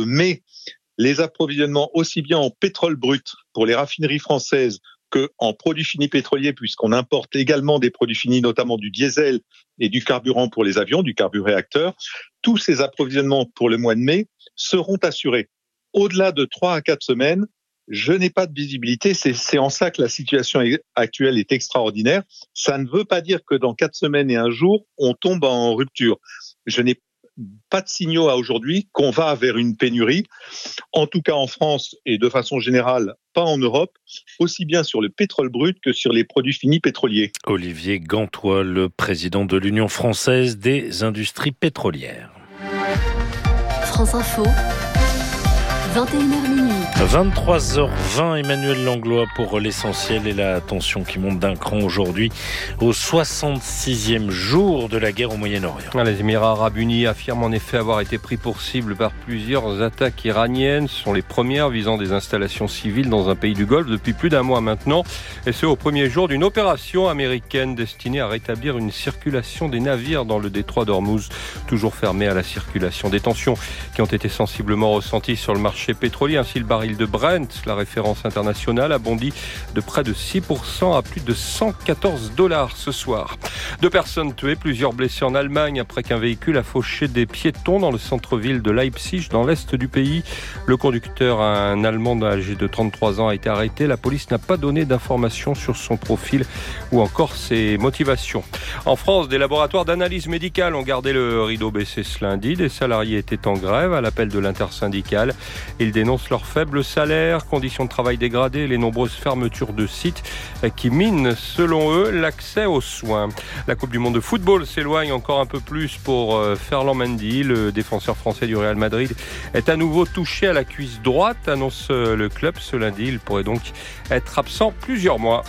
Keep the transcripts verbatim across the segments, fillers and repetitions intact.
de mai, les approvisionnements aussi bien en pétrole brut pour les raffineries françaises qu'en produits finis pétroliers, puisqu'on importe également des produits finis, notamment du diesel et du carburant pour les avions, du carburéacteur, tous ces approvisionnements pour le mois de mai seront assurés. Au-delà de trois à quatre semaines, je n'ai pas de visibilité. C'est, c'est en ça que la situation actuelle est extraordinaire. Ça ne veut pas dire que dans quatre semaines et un jour, on tombe en rupture. Je n'ai pas de signaux à aujourd'hui qu'on va vers une pénurie, en tout cas en France et de façon générale, pas en Europe, aussi bien sur le pétrole brut que sur les produits finis pétroliers. Olivier Gantois, le président de l'Union française des industries pétrolières. France Info, vingt et une heures minuit. vingt-trois heures vingt, Emmanuel Langlois pour l'essentiel et la tension qui monte d'un cran aujourd'hui au soixante-sixième jour de la guerre au Moyen-Orient. Les Émirats Arabes Unis affirment en effet avoir été pris pour cible par plusieurs attaques iraniennes. Ce sont les premières visant des installations civiles dans un pays du Golfe depuis plus d'un mois maintenant. Et ce au premier jour d'une opération américaine destinée à rétablir une circulation des navires dans le détroit d'Ormuz, toujours fermé à la circulation. Des tensions qui ont été sensiblement ressenties sur le marché pétrolier. Ainsi, le baril de Brent, la référence internationale, a bondi de près de six pour cent à plus de cent quatorze dollars ce soir. Deux personnes tuées, plusieurs blessés en Allemagne après qu'un véhicule a fauché des piétons dans le centre-ville de Leipzig, dans l'est du pays. Le conducteur, un Allemand âgé de trente-trois ans, a été arrêté. La police n'a pas donné d'informations sur son profil ou encore ses motivations. En France, des laboratoires d'analyse médicale ont gardé le rideau baissé ce lundi. Des salariés étaient en grève à l'appel de l'intersyndicale. Ils dénoncent leur faible salaire, conditions de travail dégradées et les nombreuses fermetures de sites qui minent, selon eux, l'accès aux soins. La Coupe du Monde de football s'éloigne encore un peu plus pour Ferland Mendy. Le défenseur français du Real Madrid est à nouveau touché à la cuisse droite, annonce le club ce lundi. Il pourrait donc être absent plusieurs mois.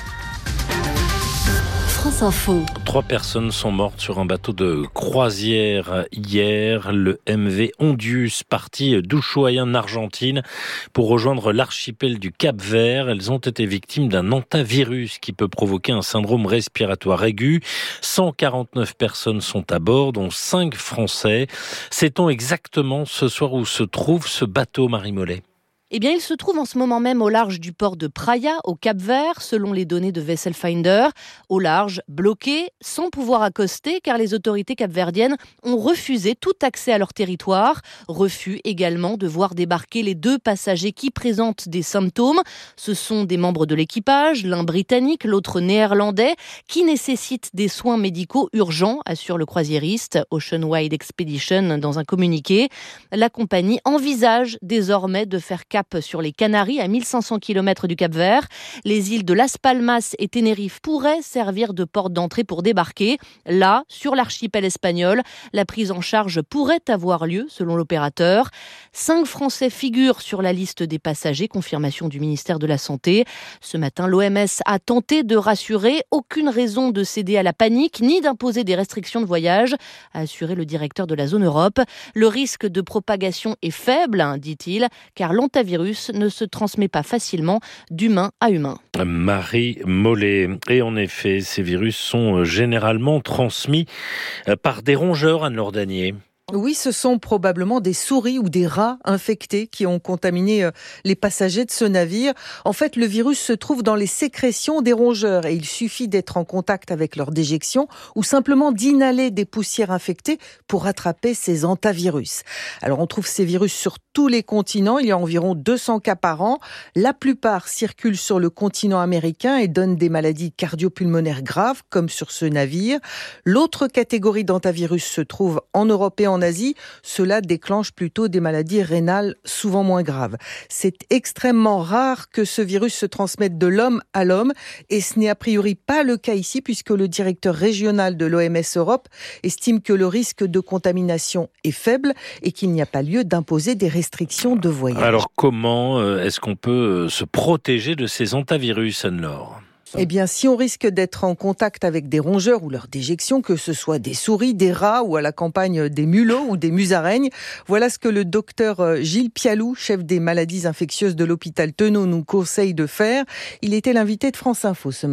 France Info. Trois personnes sont mortes sur un bateau de croisière hier, le M V Ondius, parti d'Ushuaia en Argentine pour rejoindre l'archipel du Cap-Vert. Elles ont été victimes d'un hantavirus qui peut provoquer un syndrome respiratoire aigu. cent quarante-neuf personnes sont à bord, dont cinq Français. Sait-on exactement ce soir où se trouve ce bateau, Marie Mollet ? Eh bien, il se trouve en ce moment même au large du port de Praia, au Cap-Vert, selon les données de Vessel Finder. Au large, bloqué, sans pouvoir accoster, car les autorités capverdiennes ont refusé tout accès à leur territoire. Refus également de voir débarquer les deux passagers qui présentent des symptômes. Ce sont des membres de l'équipage, l'un britannique, l'autre néerlandais, qui nécessitent des soins médicaux urgents, assure le croisiériste Ocean Wide Expedition dans un communiqué. La compagnie envisage désormais de faire cap sur les Canaries, à mille cinq cents kilomètres du Cap-Vert. Les îles de Las Palmas et Tenerife pourraient servir de porte d'entrée pour débarquer. Là, sur l'archipel espagnol, la prise en charge pourrait avoir lieu, selon l'opérateur. Cinq Français figurent sur la liste des passagers, confirmation du ministère de la Santé. Ce matin, l'O M S a tenté de rassurer. Aucune raison de céder à la panique, ni d'imposer des restrictions de voyage, a assuré le directeur de la zone Europe. Le risque de propagation est faible, dit-il, car l'hantavirus ne se transmet pas facilement d'humain à humain. Marie Mollet. Et en effet, ces virus sont généralement transmis par des rongeurs, Anne-Laure Danier. Oui, ce sont probablement des souris ou des rats infectés qui ont contaminé les passagers de ce navire. En fait, le virus se trouve dans les sécrétions des rongeurs et il suffit d'être en contact avec leur déjection ou simplement d'inhaler des poussières infectées pour attraper ces hantavirus. Alors, on trouve ces virus sur tous les continents. Il y a environ deux cents cas par an. La plupart circulent sur le continent américain et donnent des maladies cardio-pulmonaires graves, comme sur ce navire. L'autre catégorie d'hantavirus se trouve en Europe et en Asie. Cela déclenche plutôt des maladies rénales souvent moins graves. C'est extrêmement rare que ce virus se transmette de l'homme à l'homme et ce n'est a priori pas le cas ici puisque le directeur régional de l'O M S Europe estime que le risque de contamination est faible et qu'il n'y a pas lieu d'imposer des restrictions de voyage. Alors comment est-ce qu'on peut se protéger de ces hantavirus, Anne-Laure ? Eh bien, si on risque d'être en contact avec des rongeurs ou leur déjection, que ce soit des souris, des rats ou à la campagne des mulots ou des musaraignes, voilà ce que le docteur Gilles Pialou, chef des maladies infectieuses de l'hôpital Tenon, nous conseille de faire. Il était l'invité de France Info ce matin.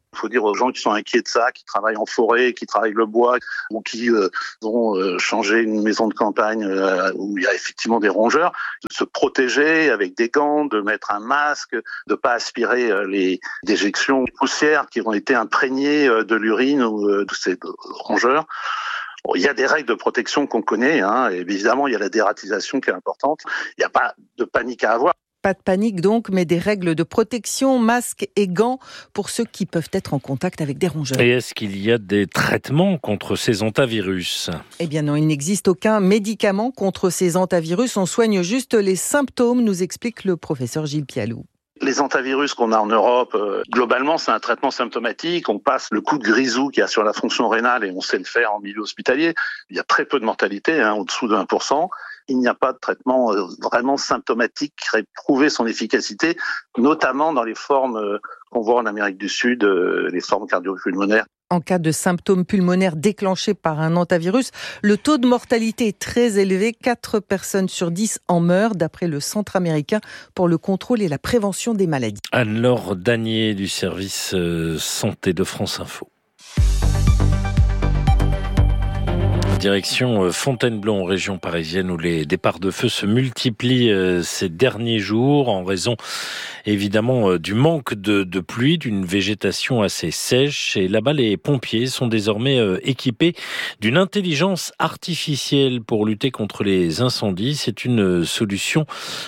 Il faut dire aux gens qui sont inquiets de ça, qui travaillent en forêt, qui travaillent le bois, ou qui euh, ont euh, changé une maison de campagne euh, où il y a effectivement des rongeurs, de se protéger avec des gants, de mettre un masque, de pas aspirer euh, les déjections poussières qui ont été imprégnées euh, de l'urine ou euh, de ces rongeurs. Bon, il y a des règles de protection qu'on connaît, hein, et évidemment il y a la dératisation qui est importante. Il n'y a pas de panique à avoir. Pas de panique donc, mais des règles de protection, masques et gants pour ceux qui peuvent être en contact avec des rongeurs. Et est-ce qu'il y a des traitements contre ces hantavirus ? Eh bien non, il n'existe aucun médicament contre ces hantavirus. On soigne juste les symptômes, nous explique le professeur Gilles Pialou. Les hantavirus qu'on a en Europe, euh, globalement, c'est un traitement symptomatique. On passe le coup de grisou qu'il y a sur la fonction rénale et on sait le faire en milieu hospitalier. Il y a très peu de mortalité, hein, au-dessous de un pour cent. Il n'y a pas de traitement euh, vraiment symptomatique qui aurait prouvé son efficacité, notamment dans les formes euh, qu'on voit en Amérique du Sud, euh, les formes cardio-pulmonaires. En cas de symptômes pulmonaires déclenchés par un hantavirus, le taux de mortalité est très élevé. quatre personnes sur dix en meurent, d'après le Centre américain pour le contrôle et la prévention des maladies. Anne-Laure Danier du service santé de France Info. Direction Fontainebleau en région parisienne où les départs de feu se multiplient ces derniers jours en raison évidemment du manque de, de pluie, d'une végétation assez sèche. Et là-bas, les pompiers sont désormais équipés d'une intelligence artificielle pour lutter contre les incendies. C'est une solution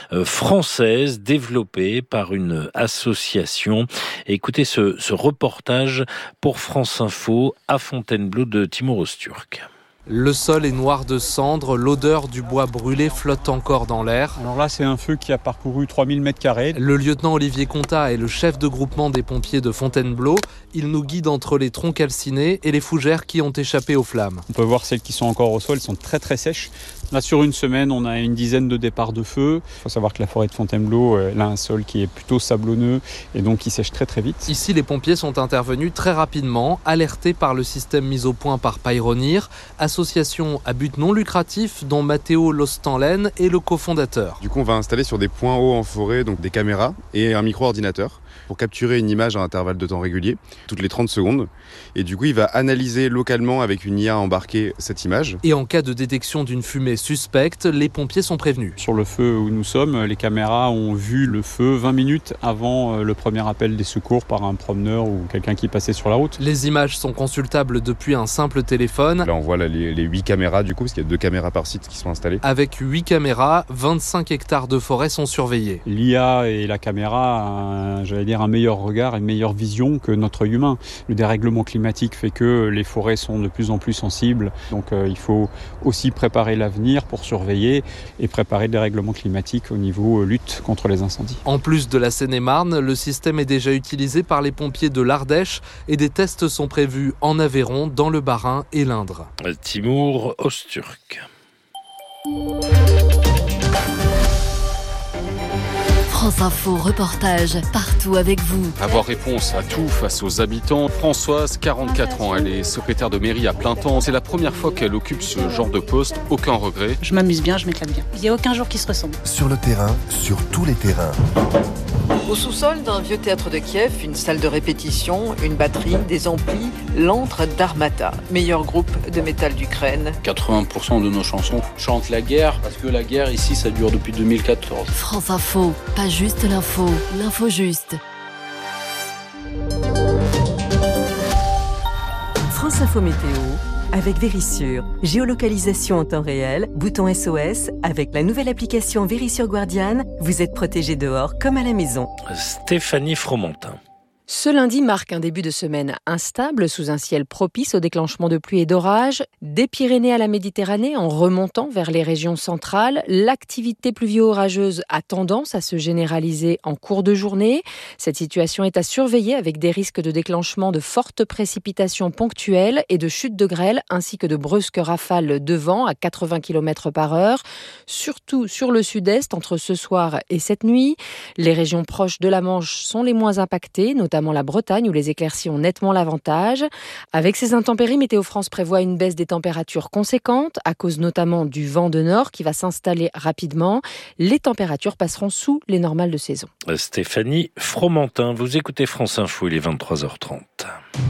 française développée par une association. Écoutez ce, ce reportage pour France Info à Fontainebleau de Timur Öztürk. Le sol est noir de cendres, l'odeur du bois brûlé flotte encore dans l'air. Alors là, c'est un feu qui a parcouru trois mille mètres carrés. Le lieutenant Olivier Contat est le chef de groupement des pompiers de Fontainebleau. Il nous guide entre les troncs calcinés et les fougères qui ont échappé aux flammes. On peut voir celles qui sont encore au sol, elles sont très très sèches. Là, sur une semaine, on a une dizaine de départs de feu. Il faut savoir que la forêt de Fontainebleau, elle a un sol qui est plutôt sablonneux et donc qui sèche très très vite. Ici, les pompiers sont intervenus très rapidement, alertés par le système mis au point par Payronir, association à but non lucratif dont Matteo Lostanlen est le cofondateur. Du coup, on va installer sur des points hauts en forêt donc des caméras et un micro-ordinateur pour capturer une image à intervalles de temps réguliers, toutes les trente secondes. Et du coup, il va analyser localement avec une I A embarquée cette image. Et en cas de détection d'une fumée suspecte, les pompiers sont prévenus. Sur le feu où nous sommes, les caméras ont vu le feu vingt minutes avant le premier appel des secours par un promeneur ou quelqu'un qui passait sur la route. Les images sont consultables depuis un simple téléphone. Là, on voit là, les, les huit caméras du coup, parce qu'il y a deux caméras par site qui sont installées. Avec huit caméras, vingt-cinq hectares de forêt sont surveillés. L'I A et la caméra, un, j'allais dire, un meilleur regard, une meilleure vision que notre humain. Le dérèglement climatique fait que les forêts sont de plus en plus sensibles. Donc euh, il faut aussi préparer l'avenir pour surveiller et préparer le dérèglement climatique au niveau euh, lutte contre les incendies. En plus de la Seine-et-Marne, le système est déjà utilisé par les pompiers de l'Ardèche et des tests sont prévus en Aveyron, dans le Bas-Rhin et l'Indre. Timur Öztürk. France Info, reportage partout avec vous. Avoir réponse à tout face aux habitants. Françoise, quarante-quatre ans, elle est secrétaire de mairie à plein temps. C'est la première fois qu'elle occupe ce genre de poste. Aucun regret. Je m'amuse bien, je m'éclate bien. Il n'y a aucun jour qui se ressemble. Sur le terrain, sur tous les terrains. Au sous-sol d'un vieux théâtre de Kiev, une salle de répétition, une batterie, des amplis, l'antre d'Armata, meilleur groupe de métal d'Ukraine. quatre-vingts pour cent de nos chansons chantent la guerre, parce que la guerre ici, ça dure depuis deux mille quatorze. France Info, pas juste l'info, l'info juste. France Info Météo avec Vérissure. Géolocalisation en temps réel, bouton S O S. Avec la nouvelle application Vérissure Guardian, vous êtes protégé dehors comme à la maison. Stéphanie Fromentin. Ce lundi marque un début de semaine instable sous un ciel propice au déclenchement de pluie et d'orages. Des Pyrénées à la Méditerranée en remontant vers les régions centrales, l'activité pluvio-orageuse a tendance à se généraliser en cours de journée. Cette situation est à surveiller avec des risques de déclenchement de fortes précipitations ponctuelles et de chutes de grêle ainsi que de brusques rafales de vent à quatre-vingts kilomètres par heure, surtout sur le sud-est entre ce soir et cette nuit. Les régions proches de la Manche sont les moins impactées, notamment notamment la Bretagne où les éclaircies ont nettement l'avantage. Avec ces intempéries, Météo France prévoit une baisse des températures conséquentes à cause notamment du vent de nord qui va s'installer rapidement. Les températures passeront sous les normales de saison. Stéphanie Fromentin, vous écoutez France Info, il est vingt-trois heures trente.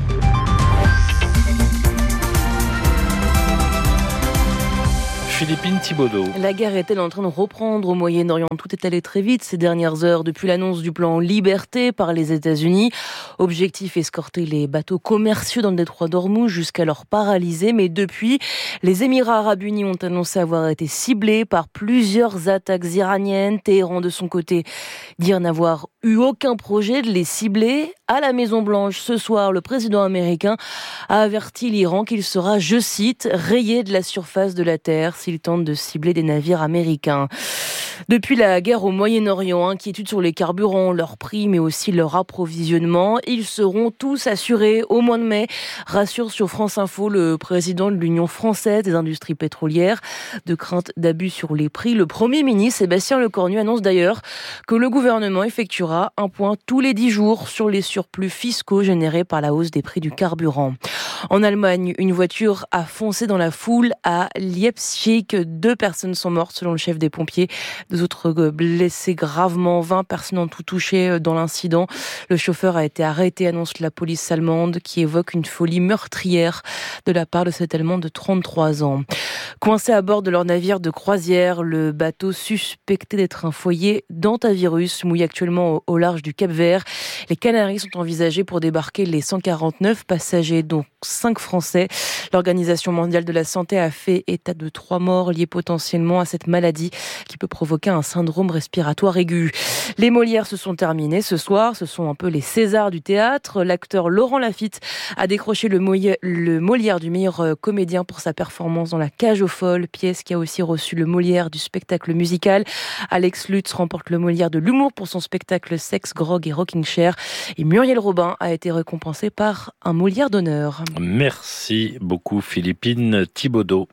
Philippine Thibaudot. La guerre est-elle en train de reprendre au Moyen-Orient ? Tout est allé très vite ces dernières heures depuis l'annonce du plan Liberté par les États-Unis. Objectif, escorter les bateaux commerciaux dans le détroit d'Ormuz jusqu'alors paralysés. Mais depuis, les Émirats arabes unis ont annoncé avoir été ciblés par plusieurs attaques iraniennes. Téhéran, de son côté, dire n'avoir eu aucun projet de les cibler. À la Maison-Blanche, ce soir, le président américain a averti l'Iran qu'il sera, je cite, rayé de la surface de la Terre s'il tente de cibler des navires américains. Depuis la guerre au Moyen-Orient, inquiétude sur les carburants, leur prix, mais aussi leur approvisionnement. Ils seront tous assurés au mois de mai, rassure sur France Info le président de l'Union française des industries pétrolières. De crainte d'abus sur les prix, le Premier ministre Sébastien Lecornu annonce d'ailleurs que le gouvernement effectuera un point tous les dix jours sur les surplus fiscaux générés par la hausse des prix du carburant. En Allemagne, une voiture a foncé dans la foule à Leipzig. Deux personnes sont mortes selon le chef des pompiers. Deux autres blessés gravement. vingt personnes ont tout touché dans l'incident. Le chauffeur a été arrêté, annonce la police allemande, qui évoque une folie meurtrière de la part de cet Allemand de trente-trois ans. Coincé à bord de leur navire de croisière, le bateau suspecté d'être un foyer d'hantavirus mouille actuellement au large du Cap-Vert. Les Canaries sont envisagées pour débarquer les cent quarante-neuf passagers, dont cinq Français. L'Organisation mondiale de la santé a fait état de trois morts liées potentiellement à cette maladie qui peut provoquer un syndrome respiratoire aigu. Les Molières se sont terminées ce soir. Ce sont un peu les Césars du théâtre. L'acteur Laurent Lafitte a décroché le, Molière, le Molière du meilleur comédien pour sa performance dans La Cage aux folles, pièce qui a aussi reçu le Molière du spectacle musical. Alex Lutz remporte le Molière de l'humour pour son spectacle Sex, Grog et Rocking Chair. Et Muriel Robin a été récompensée par un Molière d'honneur. Merci beaucoup Philippine Thibaudot.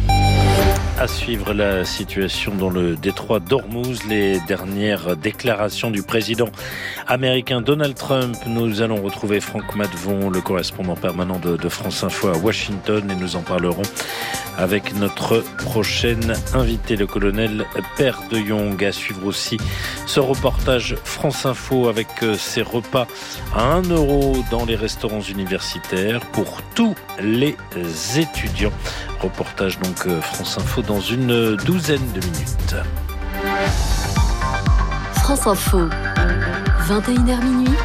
À suivre la situation dans le détroit d'Ormuz, les dernières déclarations du président américain Donald Trump. Nous allons retrouver Franck Matvon, le correspondant permanent de, de France Info à Washington, et nous en parlerons avec notre prochaine invité, le colonel Per de Jong. À suivre aussi ce reportage France Info avec ses repas à un euro dans les restaurants universitaires pour tous les étudiants. Reportage donc France Info dans une douzaine de minutes. France Info, vingt et une heures minuit.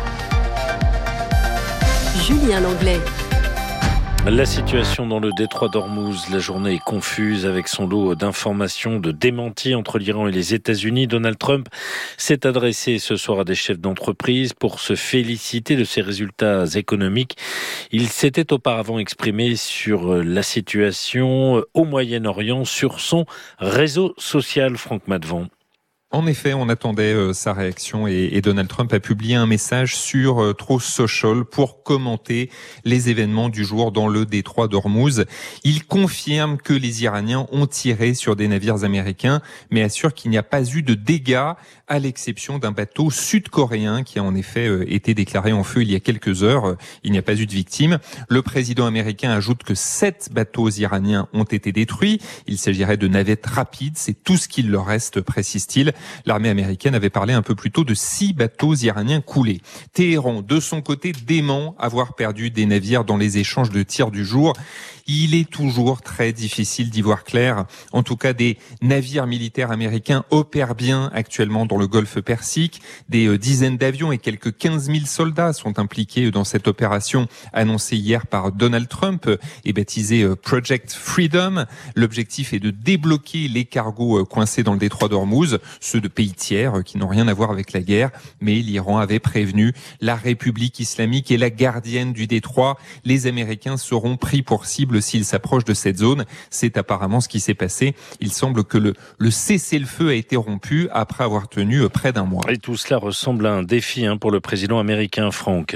Julien Langlais. La situation dans le détroit d'Ormuz, la journée est confuse avec son lot d'informations, de démentis entre l'Iran et les États-Unis. Donald Trump s'est adressé ce soir à des chefs d'entreprise pour se féliciter de ses résultats économiques. Il s'était auparavant exprimé sur la situation au Moyen-Orient sur son réseau social, Franck Matvon. En effet, on attendait euh, sa réaction et, et Donald Trump a publié un message sur euh, Truth Social pour commenter les événements du jour dans le détroit d'Ormuz. Il confirme que les Iraniens ont tiré sur des navires américains, mais assure qu'il n'y a pas eu de dégâts, à l'exception d'un bateau sud-coréen qui a en effet euh, été déclaré en feu il y a quelques heures. Il n'y a pas eu de victimes. Le président américain ajoute que sept bateaux iraniens ont été détruits. Il s'agirait de navettes rapides. C'est tout ce qu'il leur reste, précise-t-il. L'armée américaine avait parlé un peu plus tôt de six bateaux iraniens coulés. Téhéran, de son côté, dément avoir perdu des navires dans les échanges de tirs du jour. Il est toujours très difficile d'y voir clair. En tout cas, des navires militaires américains opèrent bien actuellement dans le golfe Persique. Des euh, dizaines d'avions et quelques quinze mille soldats sont impliqués dans cette opération annoncée hier par Donald Trump et baptisée euh, Project Freedom. L'objectif est de débloquer les cargos euh, coincés dans le détroit d'Ormuz, ceux de pays tiers euh, qui n'ont rien à voir avec la guerre. Mais l'Iran avait prévenu la République islamique est la gardienne du détroit. Les Américains seront pris pour cible s'ils s'approchent de cette zone. C'est apparemment ce qui s'est passé. Il semble que le, le cessez-le-feu a été rompu après avoir tenu près d'un mois. Et tout cela ressemble à un défi hein, pour le président américain, Franck.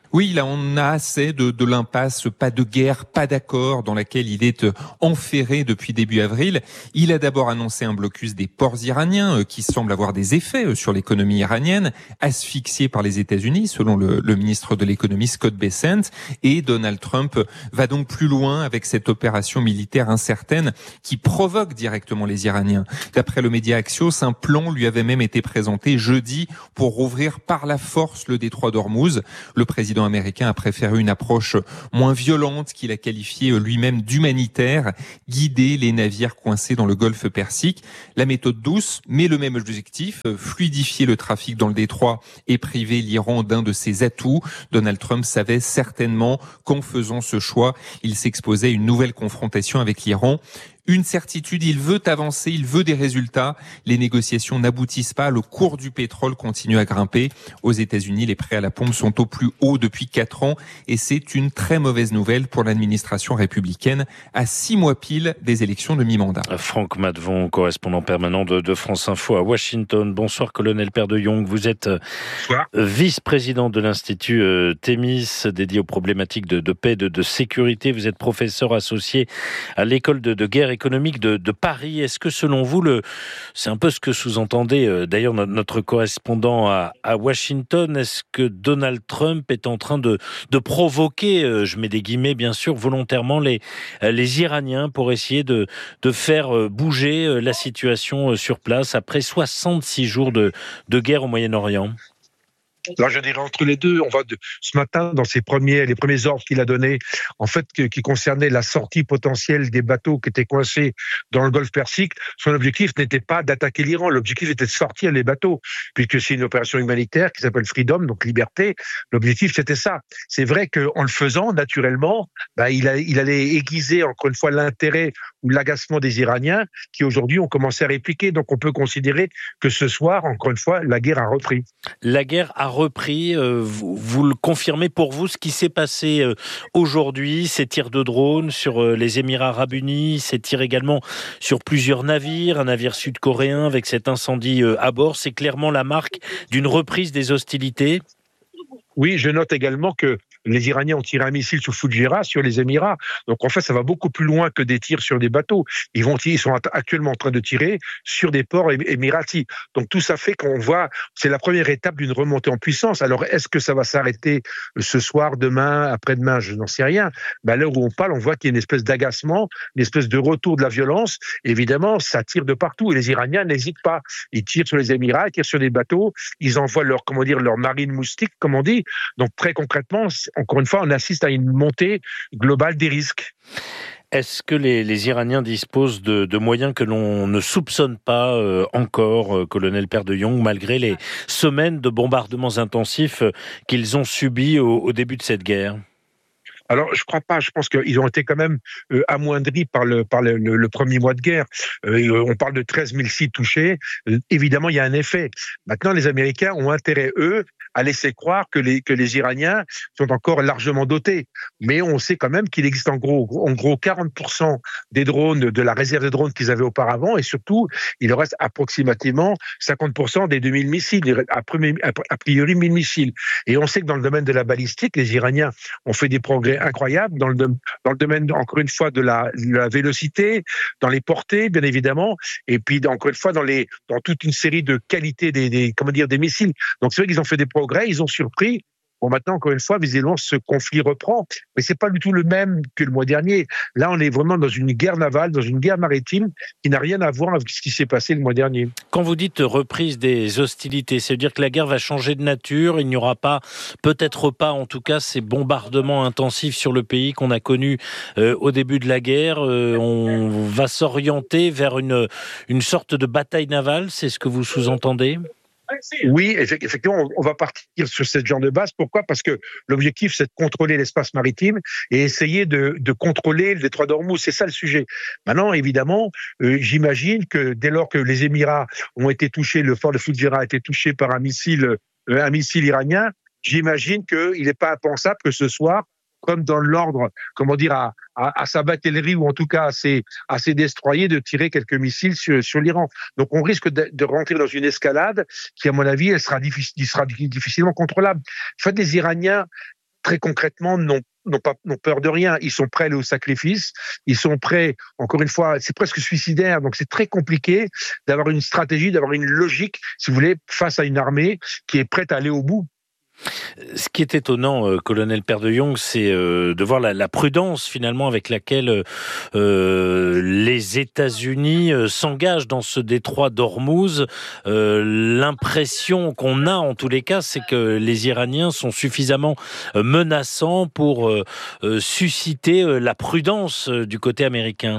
Oui, là, on a assez de, de l'impasse, pas de guerre, pas d'accord, dans laquelle il est enferré depuis début avril. Il a d'abord annoncé un blocus des ports iraniens, qui semble avoir des effets sur l'économie iranienne, asphyxiée par les États-Unis, selon le, le ministre de l'économie Scott Bessent. Et Donald Trump va donc plus loin avec cette opération militaire incertaine qui provoque directement les Iraniens. D'après le média Axios, un plan lui avait même été présenté jeudi pour rouvrir par la force le détroit d'Ormuz. Le président américain a préféré une approche moins violente qu'il a qualifiée lui-même d'humanitaire, guider les navires coincés dans le golfe Persique. La méthode douce, mais le même objectif, fluidifier le trafic dans le détroit et priver l'Iran d'un de ses atouts. Donald Trump savait certainement qu'en faisant ce choix, il s'exposait à une nouvelle confrontation avec l'Iran. Une certitude, il veut avancer, il veut des résultats. Les négociations n'aboutissent pas, le cours du pétrole continue à grimper. Aux États-Unis, les prix à la pompe sont au plus haut depuis quatre ans et c'est une très mauvaise nouvelle pour l'administration républicaine à six mois pile des élections de mi-mandat. Franck Madvon, correspondant permanent de, de France Info à Washington. Bonsoir, colonel Père de Jong. Vous êtes Bonsoir. vice-président de l'Institut euh, Thémis, dédié aux problématiques de, de paix, de, de sécurité. Vous êtes professeur associé à l'école de, de guerre économique de, de Paris. Est-ce que selon vous, le, c'est un peu ce que sous-entendait euh, d'ailleurs notre, notre correspondant à, à Washington, est-ce que Donald Trump est en train de, de provoquer, euh, je mets des guillemets bien sûr, volontairement les, les Iraniens pour essayer de, de faire bouger euh, la situation euh, sur place après soixante-six jours de, de guerre au Moyen-Orient ? Alors je dirais entre les deux, on va de, ce matin dans ses premiers, les premiers ordres qu'il a donnés, en fait que, qui concernaient la sortie potentielle des bateaux qui étaient coincés dans le golfe Persique. Son objectif n'était pas d'attaquer l'Iran, l'objectif était de sortir les bateaux, puisque c'est une opération humanitaire qui s'appelle Freedom, donc liberté. L'objectif c'était ça. C'est vrai qu'en le faisant naturellement, bah, il, a, il allait aiguiser encore une fois l'intérêt ou l'agacement des Iraniens qui aujourd'hui ont commencé à répliquer. Donc on peut considérer que ce soir, encore une fois, la guerre a repris. La guerre a repris, euh, vous, vous le confirmez pour vous, ce qui s'est passé euh, aujourd'hui, ces tirs de drones sur euh, les Émirats Arabes Unis, ces tirs également sur plusieurs navires, un navire sud-coréen avec cet incendie euh, à bord, c'est clairement la marque d'une reprise des hostilités. Oui, je note également que les Iraniens ont tiré un missile sur Fujairah, sur les Émirats. Donc en fait, ça va beaucoup plus loin que des tirs sur des bateaux. Ils vont, ils sont actuellement en train de tirer sur des ports émiratis. Donc tout ça fait qu'on voit, c'est la première étape d'une remontée en puissance. Alors est-ce que ça va s'arrêter ce soir, demain, après-demain? Je n'en sais rien. Mais à l'heure où on parle, on voit qu'il y a une espèce d'agacement, une espèce de retour de la violence. Évidemment, ça tire de partout et les Iraniens n'hésitent pas. Ils tirent sur les Émirats, ils tirent sur des bateaux, ils envoient leur, comment dire, leur marine moustique, comme on dit. Donc très concrètement, encore une fois, on assiste à une montée globale des risques. Est-ce que les, les Iraniens disposent de, de moyens que l'on ne soupçonne pas euh, encore, euh, colonel Père de Jong, malgré les semaines de bombardements intensifs euh, qu'ils ont subis au, au début de cette guerre ? Alors, je crois pas. Je pense qu'ils ont été quand même euh, amoindris par le par le, le, le premier mois de guerre. Euh, on parle de treize mille sites touchés. Euh, évidemment, il y a un effet. Maintenant, les Américains ont intérêt, eux, à laisser croire que les que les Iraniens sont encore largement dotés. Mais on sait quand même qu'il existe en gros en gros quarante pour cent des drones, de la réserve de drones qu'ils avaient auparavant, et surtout, il reste approximativement cinquante pour cent des deux mille missiles, a priori mille missiles. Et on sait que dans le domaine de la balistique, les Iraniens ont fait des progrès incroyable dans le, dans le domaine, encore une fois, de la, de la vélocité, dans les portées, bien évidemment, et puis, encore une fois, dans, les, dans toute une série de qualités des, des, comment dire, des missiles. Donc, c'est vrai qu'ils ont fait des progrès, ils ont surpris. Bon, maintenant, encore une fois, visiblement, ce conflit reprend, mais c'est pas du tout le même que le mois dernier. Là, on est vraiment dans une guerre navale, dans une guerre maritime qui n'a rien à voir avec ce qui s'est passé le mois dernier. Quand vous dites reprise des hostilités, ça veut dire que la guerre va changer de nature, il n'y aura pas, peut-être pas en tout cas, ces bombardements intensifs sur le pays qu'on a connus euh, au début de la guerre. Euh, on va s'orienter vers une, une sorte de bataille navale, c'est ce que vous sous-entendez ? Oui, effectivement, on va partir sur ce genre de base. Pourquoi ? Parce que l'objectif, c'est de contrôler l'espace maritime et essayer de, de contrôler le détroit d'Ormuz. C'est ça le sujet. Maintenant, évidemment, euh, j'imagine que dès lors que les Émirats ont été touchés, le fort de Fujairah a été touché par un missile, euh, un missile iranien, j'imagine qu'il n'est pas impensable que ce soir, comme dans l'ordre, comment dire, à, à, à sa batellerie ou en tout cas à ses, à ses destroyers de tirer quelques missiles sur, sur l'Iran. Donc on risque de, de rentrer dans une escalade qui, à mon avis, elle sera, difficile, sera difficilement contrôlable. En fait, les Iraniens très concrètement, n'ont n'ont pas n'ont peur de rien. Ils sont prêts à aller au sacrifice. Ils sont prêts, encore une fois, c'est presque suicidaire. Donc c'est très compliqué d'avoir une stratégie, d'avoir une logique, si vous voulez, face à une armée qui est prête à aller au bout. Ce qui est étonnant, euh, colonel Père de Jong, c'est euh, de voir la, la prudence finalement avec laquelle euh, les États-Unis euh, s'engagent dans ce détroit d'Ormuz. Euh, l'impression qu'on a en tous les cas, c'est que les Iraniens sont suffisamment euh, menaçants pour euh, euh, susciter euh, la prudence euh, du côté américain.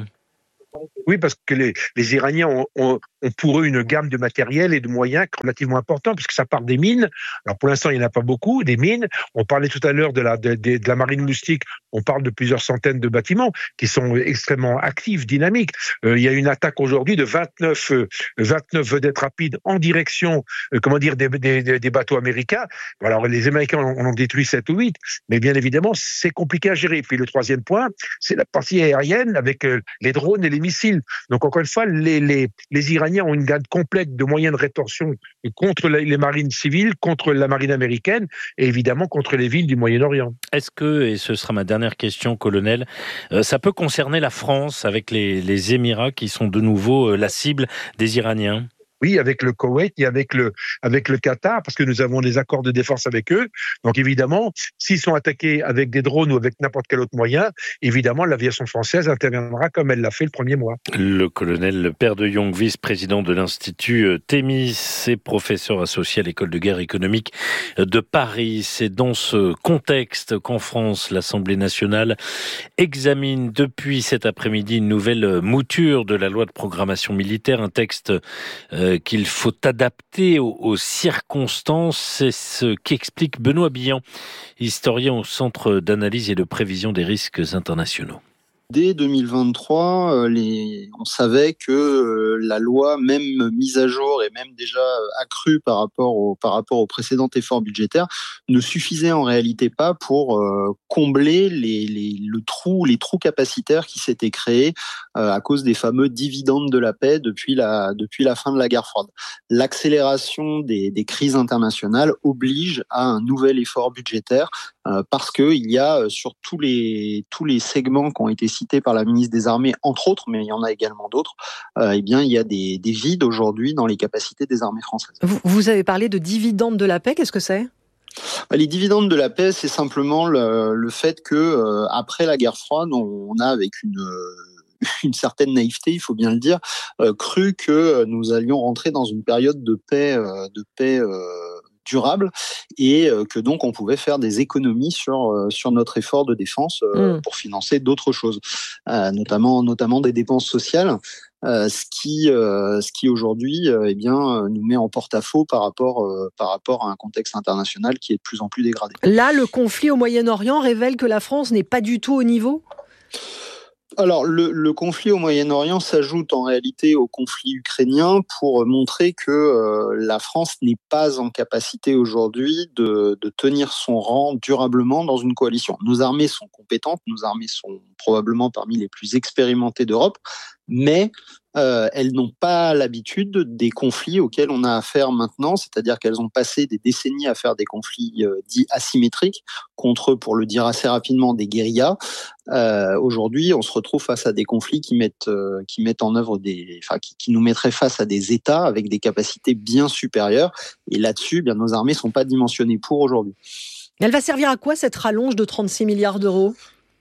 Oui, parce que les, les Iraniens ont, ont, ont pour eux une gamme de matériel et de moyens relativement importants, puisque ça part des mines. Alors pour l'instant, il n'y en a pas beaucoup, des mines. On parlait tout à l'heure de la, de, de, de la marine moustique. On parle de plusieurs centaines de bâtiments qui sont extrêmement actifs, dynamiques. Euh, il y a une attaque aujourd'hui de vingt-neuf, euh, vingt-neuf vedettes rapides en direction, euh, comment dire, des, des, des bateaux américains. Alors les Américains en ont détruit sept ou huit, mais bien évidemment, c'est compliqué à gérer. Puis le troisième point, c'est la partie aérienne avec euh, les drones et les missiles. Donc encore une fois, les, les, les Iraniens ont une gamme complète de moyens de rétorsion contre les marines civiles, contre la marine américaine et évidemment contre les villes du Moyen-Orient. Est-ce que, et ce sera ma dernière question, colonel, euh, ça peut concerner la France avec les, les Émirats qui sont de nouveau euh, la cible des Iraniens ? Oui, avec le Koweït et avec le, avec le Qatar, parce que nous avons des accords de défense avec eux. Donc évidemment, s'ils sont attaqués avec des drones ou avec n'importe quel autre moyen, évidemment, l'aviation française interviendra comme elle l'a fait le premier mois. Le colonel Père de Jong, vice-président de l'Institut Thémis et professeur associé à l'École de guerre économique de Paris. C'est dans ce contexte qu'en France, l'Assemblée nationale examine depuis cet après-midi une nouvelle mouture de la loi de programmation militaire, un texte euh, qu'il faut adapter aux, aux circonstances. C'est ce qu'explique Benoît Billan, historien au Centre d'analyse et de prévision des risques internationaux. Dès deux mille vingt-trois, euh, les... on savait que euh, la loi, même mise à jour et même déjà euh, accrue par rapport au par rapport au précédent effort budgétaire, ne suffisait en réalité pas pour euh, combler les, les le trou les trous capacitaires qui s'étaient créés euh, à cause des fameux dividendes de la paix depuis la depuis la fin de la guerre froide. L'accélération des, des crises internationales oblige à un nouvel effort budgétaire euh, parce que il y a sur tous les tous les segments qui ont été cités par la ministre des Armées, entre autres, mais il y en a également d'autres, euh, eh bien, il y a des, des vides aujourd'hui dans les capacités des armées françaises. Vous, vous avez parlé de dividendes de la paix, qu'est-ce que c'est ? Les dividendes de la paix, c'est simplement le, le fait que, euh, après la guerre froide, on, on a, avec une... Euh, une certaine naïveté, il faut bien le dire, euh, cru que nous allions rentrer dans une période de paix, euh, de paix euh, durable et euh, que donc on pouvait faire des économies sur euh, sur notre effort de défense euh, mmh. pour financer d'autres choses, euh, notamment notamment des dépenses sociales. Euh, ce qui, euh, ce qui aujourd'hui, euh, eh bien, nous met en porte-à-faux par rapport, euh, par rapport à un contexte international qui est de plus en plus dégradé. Là, le conflit au Moyen-Orient révèle que la France n'est pas du tout au niveau ? Alors, le, le conflit au Moyen-Orient s'ajoute en réalité au conflit ukrainien pour montrer que euh, la France n'est pas en capacité aujourd'hui de, de tenir son rang durablement dans une coalition. Nos armées sont compétentes, nos armées sont probablement parmi les plus expérimentées d'Europe, mais euh, elles n'ont pas l'habitude des conflits auxquels on a affaire maintenant, c'est-à-dire qu'elles ont passé des décennies à faire des conflits euh, dits asymétriques contre, pour le dire assez rapidement, des guérillas. Euh, aujourd'hui, on se retrouve face à des conflits qui mettent, euh, qui mettent en œuvre des, enfin, qui, qui nous mettraient face à des États avec des capacités bien supérieures. Et là-dessus, bien, nos armées sont pas dimensionnées pour aujourd'hui. Elle va servir à quoi cette rallonge de trente-six milliards d'euros ?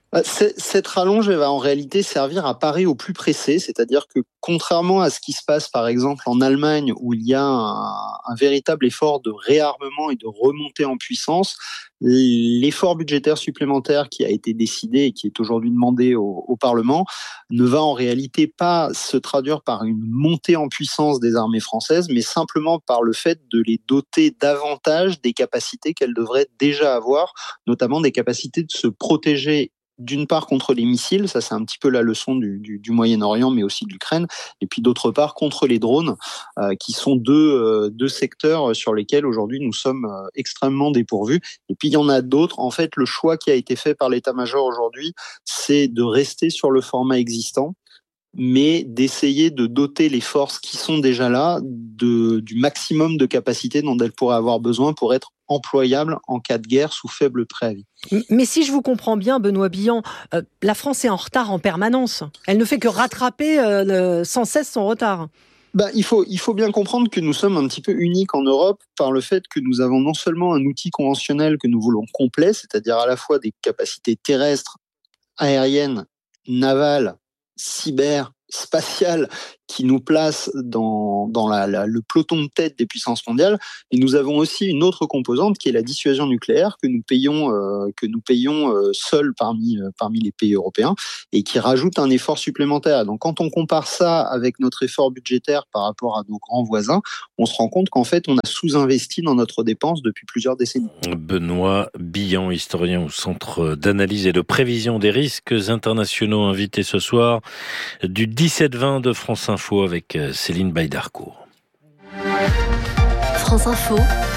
Cette rallonge, elle va en réalité servir à parer au plus pressé, c'est-à-dire que contrairement à ce qui se passe par exemple en Allemagne où il y a un, un véritable effort de réarmement et de remontée en puissance, l'effort budgétaire supplémentaire qui a été décidé et qui est aujourd'hui demandé au, au Parlement ne va en réalité pas se traduire par une montée en puissance des armées françaises, mais simplement par le fait de les doter davantage des capacités qu'elles devraient déjà avoir, notamment des capacités de se protéger d'une part contre les missiles, ça c'est un petit peu la leçon du, du, du Moyen-Orient, mais aussi de l'Ukraine, et puis d'autre part contre les drones, euh, qui sont deux, euh, deux secteurs sur lesquels aujourd'hui nous sommes euh, extrêmement dépourvus. Et puis il y en a d'autres. En fait, le choix qui a été fait par l'état-major aujourd'hui, c'est de rester sur le format existant, mais d'essayer de doter les forces qui sont déjà là de, du maximum de capacité dont elles pourraient avoir besoin pour être employables en cas de guerre sous faible préavis. Mais si je vous comprends bien, Benoît Billan, euh, la France est en retard en permanence. Elle ne fait que rattraper euh, le, sans cesse son retard. Bah, il faut, il faut bien comprendre que nous sommes un petit peu uniques en Europe par le fait que nous avons non seulement un outil conventionnel que nous voulons complet, c'est-à-dire à la fois des capacités terrestres, aériennes, navales, cyber, spatiales, qui nous place dans, dans la, la, le peloton de tête des puissances mondiales. Et nous avons aussi une autre composante qui est la dissuasion nucléaire que nous payons, euh, que nous payons euh, seuls parmi, euh, parmi les pays européens et qui rajoute un effort supplémentaire. Donc quand on compare ça avec notre effort budgétaire par rapport à nos grands voisins, on se rend compte qu'en fait on a sous-investi dans notre dépense depuis plusieurs décennies. Benoît Billan, historien au Centre d'analyse et de prévision des risques internationaux, invité ce soir du dix-sept vingt de France Info avec Céline Baïdarcourt. France Info,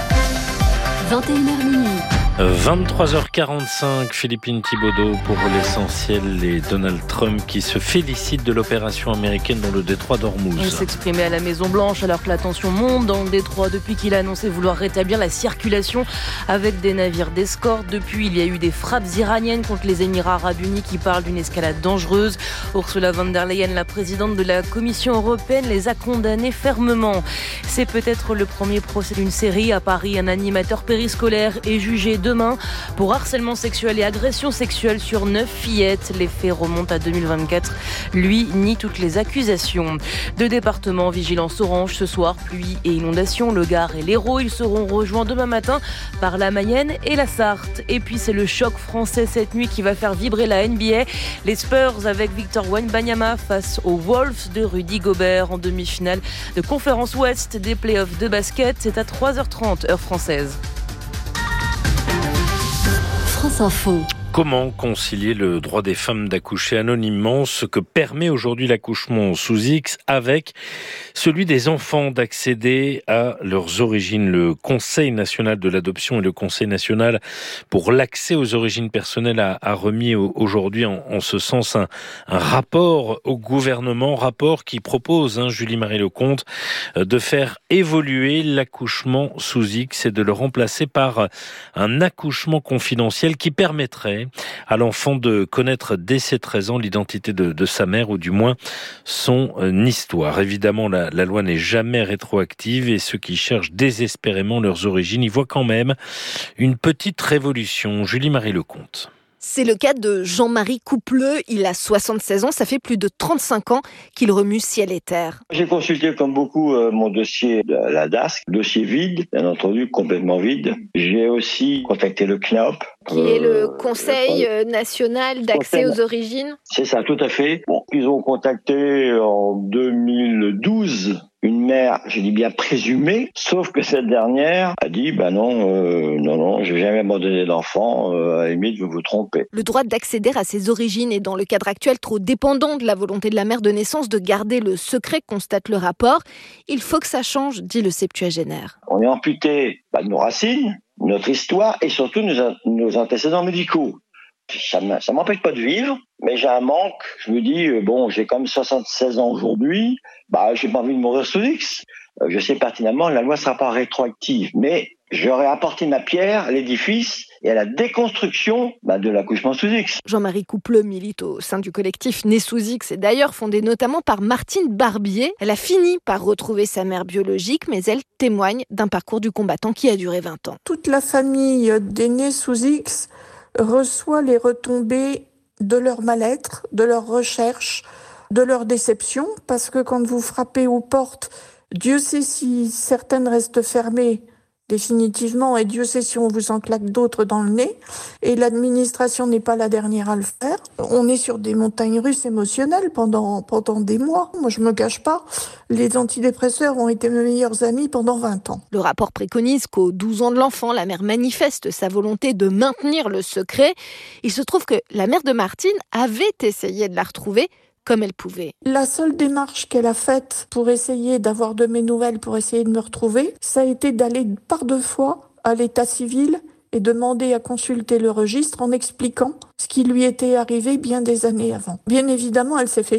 vingt et une heures minuit. vingt-trois heures quarante-cinq, Philippine Thibaudot pour l'essentiel, et Donald Trump qui se félicite de l'opération américaine dans le détroit d'Ormuz. Il s'exprimait à la Maison-Blanche alors que la tension monte dans le détroit depuis qu'il a annoncé vouloir rétablir la circulation avec des navires d'escorte. Depuis, il y a eu des frappes iraniennes contre les Émirats arabes unis qui parlent d'une escalade dangereuse. Ursula von der Leyen, la présidente de la Commission européenne, les a condamnés fermement. C'est peut-être le premier procès d'une série. À Paris, un animateur périscolaire est jugé de demain pour harcèlement sexuel et agression sexuelle sur neuf fillettes. Les faits remontent à deux mille vingt-quatre. Lui nie toutes les accusations. Deux départements vigilance orange ce soir, pluie et inondations. Le Gard et l'Hérault, ils seront rejoints demain matin par la Mayenne et la Sarthe. Et puis c'est le choc français cette nuit qui va faire vibrer la N B A. Les Spurs avec Victor Wembanyama face aux Wolves de Rudy Gobert en demi-finale de conférence Ouest des playoffs de basket. C'est à trois heures trente heure française. France Info. Comment concilier le droit des femmes d'accoucher anonymement, ce que permet aujourd'hui l'accouchement sous X, avec celui des enfants d'accéder à leurs origines? Le Conseil national de l'adoption et le Conseil national pour l'accès aux origines personnelles a, a remis aujourd'hui en, en ce sens un, un rapport au gouvernement, rapport qui propose, hein, Julie-Marie Lecomte, de faire évoluer l'accouchement sous X et de le remplacer par un accouchement confidentiel qui permettrait à l'enfant de connaître dès ses treize ans l'identité de, de sa mère ou du moins son euh, histoire. Évidemment, la, la loi n'est jamais rétroactive et ceux qui cherchent désespérément leurs origines y voient quand même une petite révolution. Julie-Marie Lecomte. C'est le cas de Jean-Marie Coupleux, il a soixante-seize ans, ça fait plus de trente-cinq ans qu'il remue ciel et terre. J'ai consulté comme beaucoup euh, mon dossier de la D A S C, dossier vide, bien entendu, complètement vide. J'ai aussi contacté le C N O P. Qui euh, est le Conseil euh, national d'accès aux origines. C'est ça, tout à fait. Bon, ils ont contacté en deux mille douze une mère, je dis bien présumée, sauf que cette dernière a dit, bah non, euh, non, non, je vais jamais abandonner d'enfant, euh, à la limite, vous vous trompez. Le droit d'accéder à ses origines est dans le cadre actuel trop dépendant de la volonté de la mère de naissance de garder le secret, constate le rapport. Il faut que ça change, dit le septuagénaire. On est amputé bah, de nos racines, notre histoire et surtout nos, nos antécédents médicaux. Ça ne m'empêche pas de vivre, mais j'ai un manque. Je me dis, euh, bon, j'ai quand même soixante-seize ans aujourd'hui, bah, j'ai pas envie de mourir sous X. Euh, je sais pertinemment, la loi ne sera pas rétroactive, mais j'aurais apporté ma pierre à l'édifice et à la déconstruction bah, de l'accouchement sous X. Jean-Marie Coupleux milite au sein du collectif Né sous X et d'ailleurs fondé notamment par Martine Barbier. Elle a fini par retrouver sa mère biologique, mais elle témoigne d'un parcours du combattant qui a duré vingt ans. Toute la famille des Nés sous X reçoit les retombées de leur mal-être, de leur recherche, de leur déception, parce que quand vous frappez aux portes, Dieu sait si certaines restent fermées définitivement, et Dieu sait si on vous en claque d'autres dans le nez, et l'administration n'est pas la dernière à le faire. On est sur des montagnes russes émotionnelles pendant, pendant des mois. Moi, je me cache pas, les antidépresseurs ont été mes meilleurs amis pendant vingt ans. Le rapport préconise qu'aux douze ans de l'enfant, la mère manifeste sa volonté de maintenir le secret. Il se trouve que la mère de Martine avait essayé de la retrouver comme elle pouvait. La seule démarche qu'elle a faite pour essayer d'avoir de mes nouvelles, pour essayer de me retrouver, ça a été d'aller par deux fois à l'état civil et demander à consulter le registre en expliquant ce qui lui était arrivé bien des années avant. Bien évidemment, elle s'est fait jeter.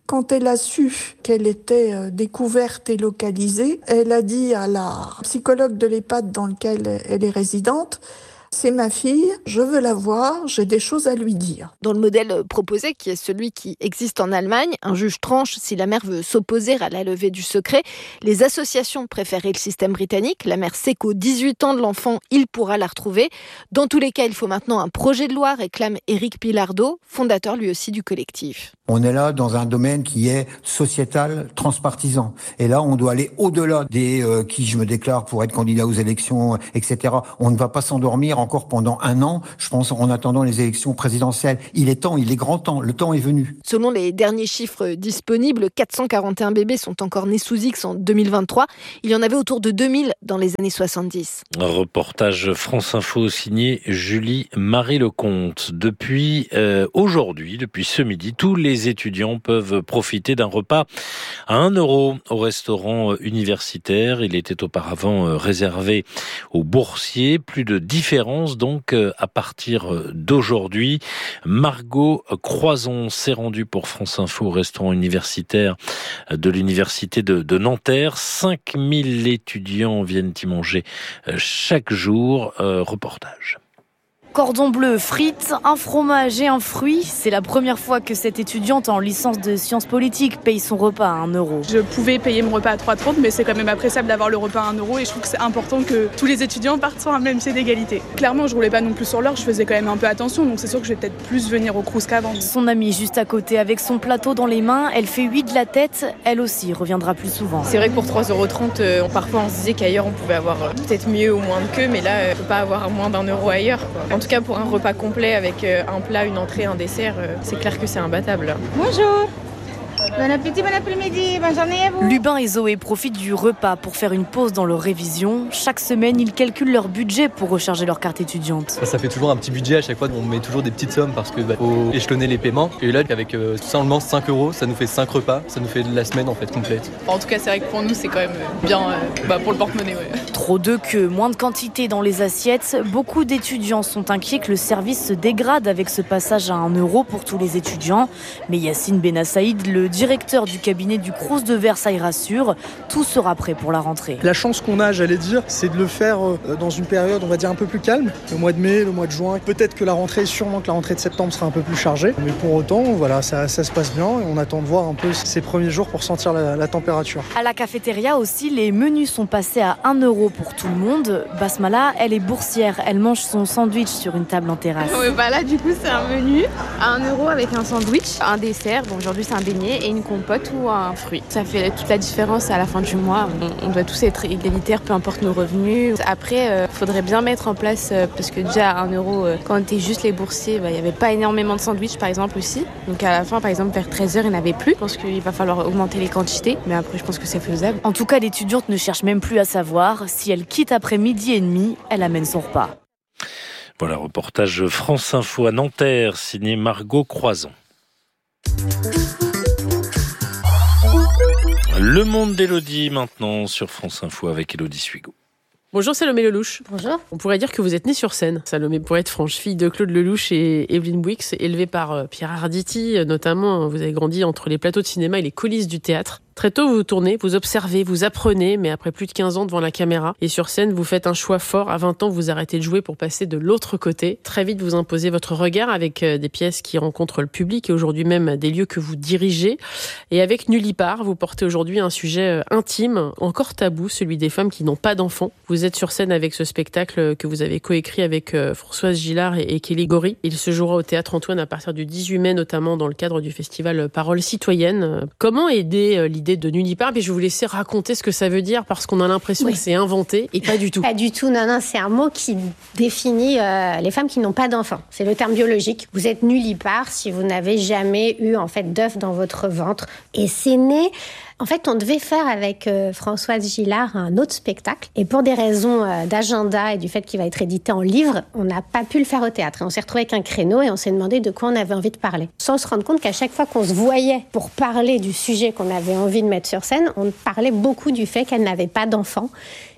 Quand elle a su qu'elle était découverte et localisée, elle a dit à la psychologue de l'EHPAD dans lequel elle est résidente: c'est ma fille, je veux la voir, j'ai des choses à lui dire. Dans le modèle proposé, qui est celui qui existe en Allemagne, un juge tranche si la mère veut s'opposer à la levée du secret. Les associations préféraient le système britannique. La mère sait qu'aux dix-huit ans de l'enfant, il pourra la retrouver. Dans tous les cas, il faut maintenant un projet de loi, réclame Éric Pilardeau, fondateur lui aussi du collectif. On est là dans un domaine qui est sociétal, transpartisan. Et là, on doit aller au-delà des euh, qui je me déclare pour être candidat aux élections, et cetera. On ne va pas s'endormir encore pendant un an, je pense, en attendant les élections présidentielles. Il est temps, il est grand temps, le temps est venu. Selon les derniers chiffres disponibles, quatre cent quarante et un bébés sont encore nés sous X en deux mille vingt-trois. Il y en avait autour de deux mille dans les années soixante-dix. Un reportage France Info signé Julie Marie Lecomte. Depuis euh, aujourd'hui, depuis ce midi, tous les Les étudiants peuvent profiter d'un repas à un euro au restaurant universitaire. Il était auparavant réservé aux boursiers. Plus de différence donc à partir d'aujourd'hui. Margot Croison s'est rendue pour France Info au restaurant universitaire de l'université de, de Nanterre. cinq mille étudiants viennent y manger chaque jour. Euh, reportage. Cordon bleu, frites, un fromage et un fruit. C'est la première fois que cette étudiante en licence de sciences politiques paye son repas à un euro. Je pouvais payer mon repas à trois euros trente, mais c'est quand même appréciable d'avoir le repas à un euro et je trouve que c'est important que tous les étudiants partent sur un même pied d'égalité. Clairement, je roulais pas non plus sur l'or, je faisais quand même un peu attention, donc c'est sûr que je vais peut-être plus venir au Crous qu'avant. Son amie juste à côté avec son plateau dans les mains, elle fait huit de la tête, elle aussi reviendra plus souvent. C'est vrai que pour trois euros trente, euh, parfois on se disait qu'ailleurs on pouvait avoir euh, peut-être mieux ou moins de queue, mais là, euh, on peut pas avoir moins d'un euro ailleurs, quoi. En tout cas, pour un repas complet avec euh, un plat, une entrée, un dessert, euh, c'est clair que c'est imbattable. Bonjour. Bon appétit, bon après-midi, bonne journée à vous. Lubin et Zoé profitent du repas pour faire une pause dans leur révision. Chaque semaine, ils calculent leur budget pour recharger leur carte étudiante. Ça, ça fait toujours un petit budget à chaque fois. On met toujours des petites sommes parce qu'il bah, faut échelonner les paiements. Et là, avec euh, seulement cinq euros, ça nous fait cinq repas. Ça nous fait la semaine en fait complète. En tout cas, c'est vrai que pour nous, c'est quand même bien euh, bah, pour le porte-monnaie. Ouais. Trop de queues, moins de quantité dans les assiettes. Beaucoup d'étudiants sont inquiets que le service se dégrade avec ce passage à un euro pour tous les étudiants. Mais Yacine Benassaïd, le directeur du cabinet du Crous de Versailles, rassure, tout sera prêt pour la rentrée. La chance qu'on a, j'allais dire, c'est de le faire dans une période, on va dire, un peu plus calme. Le mois de mai, le mois de juin. Peut-être que la rentrée, sûrement que la rentrée de septembre sera un peu plus chargée. Mais pour autant, voilà, ça, ça se passe bien et on attend de voir un peu ces premiers jours pour sentir la, la température. À la cafétéria aussi, les menus sont passés à un euro pour tout le monde. Basmala, elle est boursière. Elle mange son sandwich sur une table en terrasse. Ouais, bah là, du coup, c'est un menu à un euro avec un sandwich, un dessert. Bon, aujourd'hui, c'est un beignet et une compote ou un fruit. Ça fait toute la différence à la fin du mois. On, on doit tous être égalitaires, peu importe nos revenus. Après, il euh, faudrait bien mettre en place, euh, parce que déjà à un euro, euh, quand on était juste les boursiers, il bah, n'y avait pas énormément de sandwichs, par exemple, aussi. Donc à la fin, par exemple, vers treize heures, il n'y en avait plus. Je pense qu'il va falloir augmenter les quantités. Mais après, je pense que c'est faisable. En tout cas, l'étudiante ne cherche même plus à savoir. Si elle quitte après midi et demi, elle amène son repas. Voilà, reportage France Info à Nanterre, signé Margot Croison. Le monde d'Élodie maintenant sur France Info avec Élodie Suigo. Bonjour Salomé Lelouch. Bonjour. On pourrait dire que vous êtes née sur scène, Salomé, pour être franche, fille de Claude Lelouch et Evelyne Bouix, élevée par Pierre Arditi, notamment. Vous avez grandi entre les plateaux de cinéma et les coulisses du théâtre. Très tôt, vous vous tournez, vous observez, vous apprenez, mais après plus de quinze ans devant la caméra et sur scène, vous faites un choix fort. À vingt ans, vous arrêtez de jouer pour passer de l'autre côté. Très vite, vous imposez votre regard avec des pièces qui rencontrent le public et aujourd'hui même des lieux que vous dirigez. Et avec Nullipare, vous portez aujourd'hui un sujet intime, encore tabou, celui des femmes qui n'ont pas d'enfants. Vous êtes sur scène avec ce spectacle que vous avez coécrit avec Françoise Gillard et Kelly Gori. Il se jouera au Théâtre Antoine à partir du dix-huit mai, notamment dans le cadre du festival Paroles citoyennes. Comment aider l'idée de Nullipare? Puis je vais vous laisser raconter ce que ça veut dire parce qu'on a l'impression oui. que c'est inventé et pas du tout. Pas du tout, non, non, c'est un mot qui définit euh, les femmes qui n'ont pas d'enfants. C'est le terme biologique. Vous êtes nullipare si vous n'avez jamais eu en fait d'œuf dans votre ventre. Et c'est né... En fait, on devait faire avec euh, Françoise Gillard un autre spectacle. Et pour des raisons euh, d'agenda et du fait qu'il va être édité en livre, on n'a pas pu le faire au théâtre. Et on s'est retrouvé avec un créneau et on s'est demandé de quoi on avait envie de parler. Sans se rendre compte qu'à chaque fois qu'on se voyait pour parler du sujet qu'on avait envie de mettre sur scène, on parlait beaucoup du fait qu'elle n'avait pas d'enfant.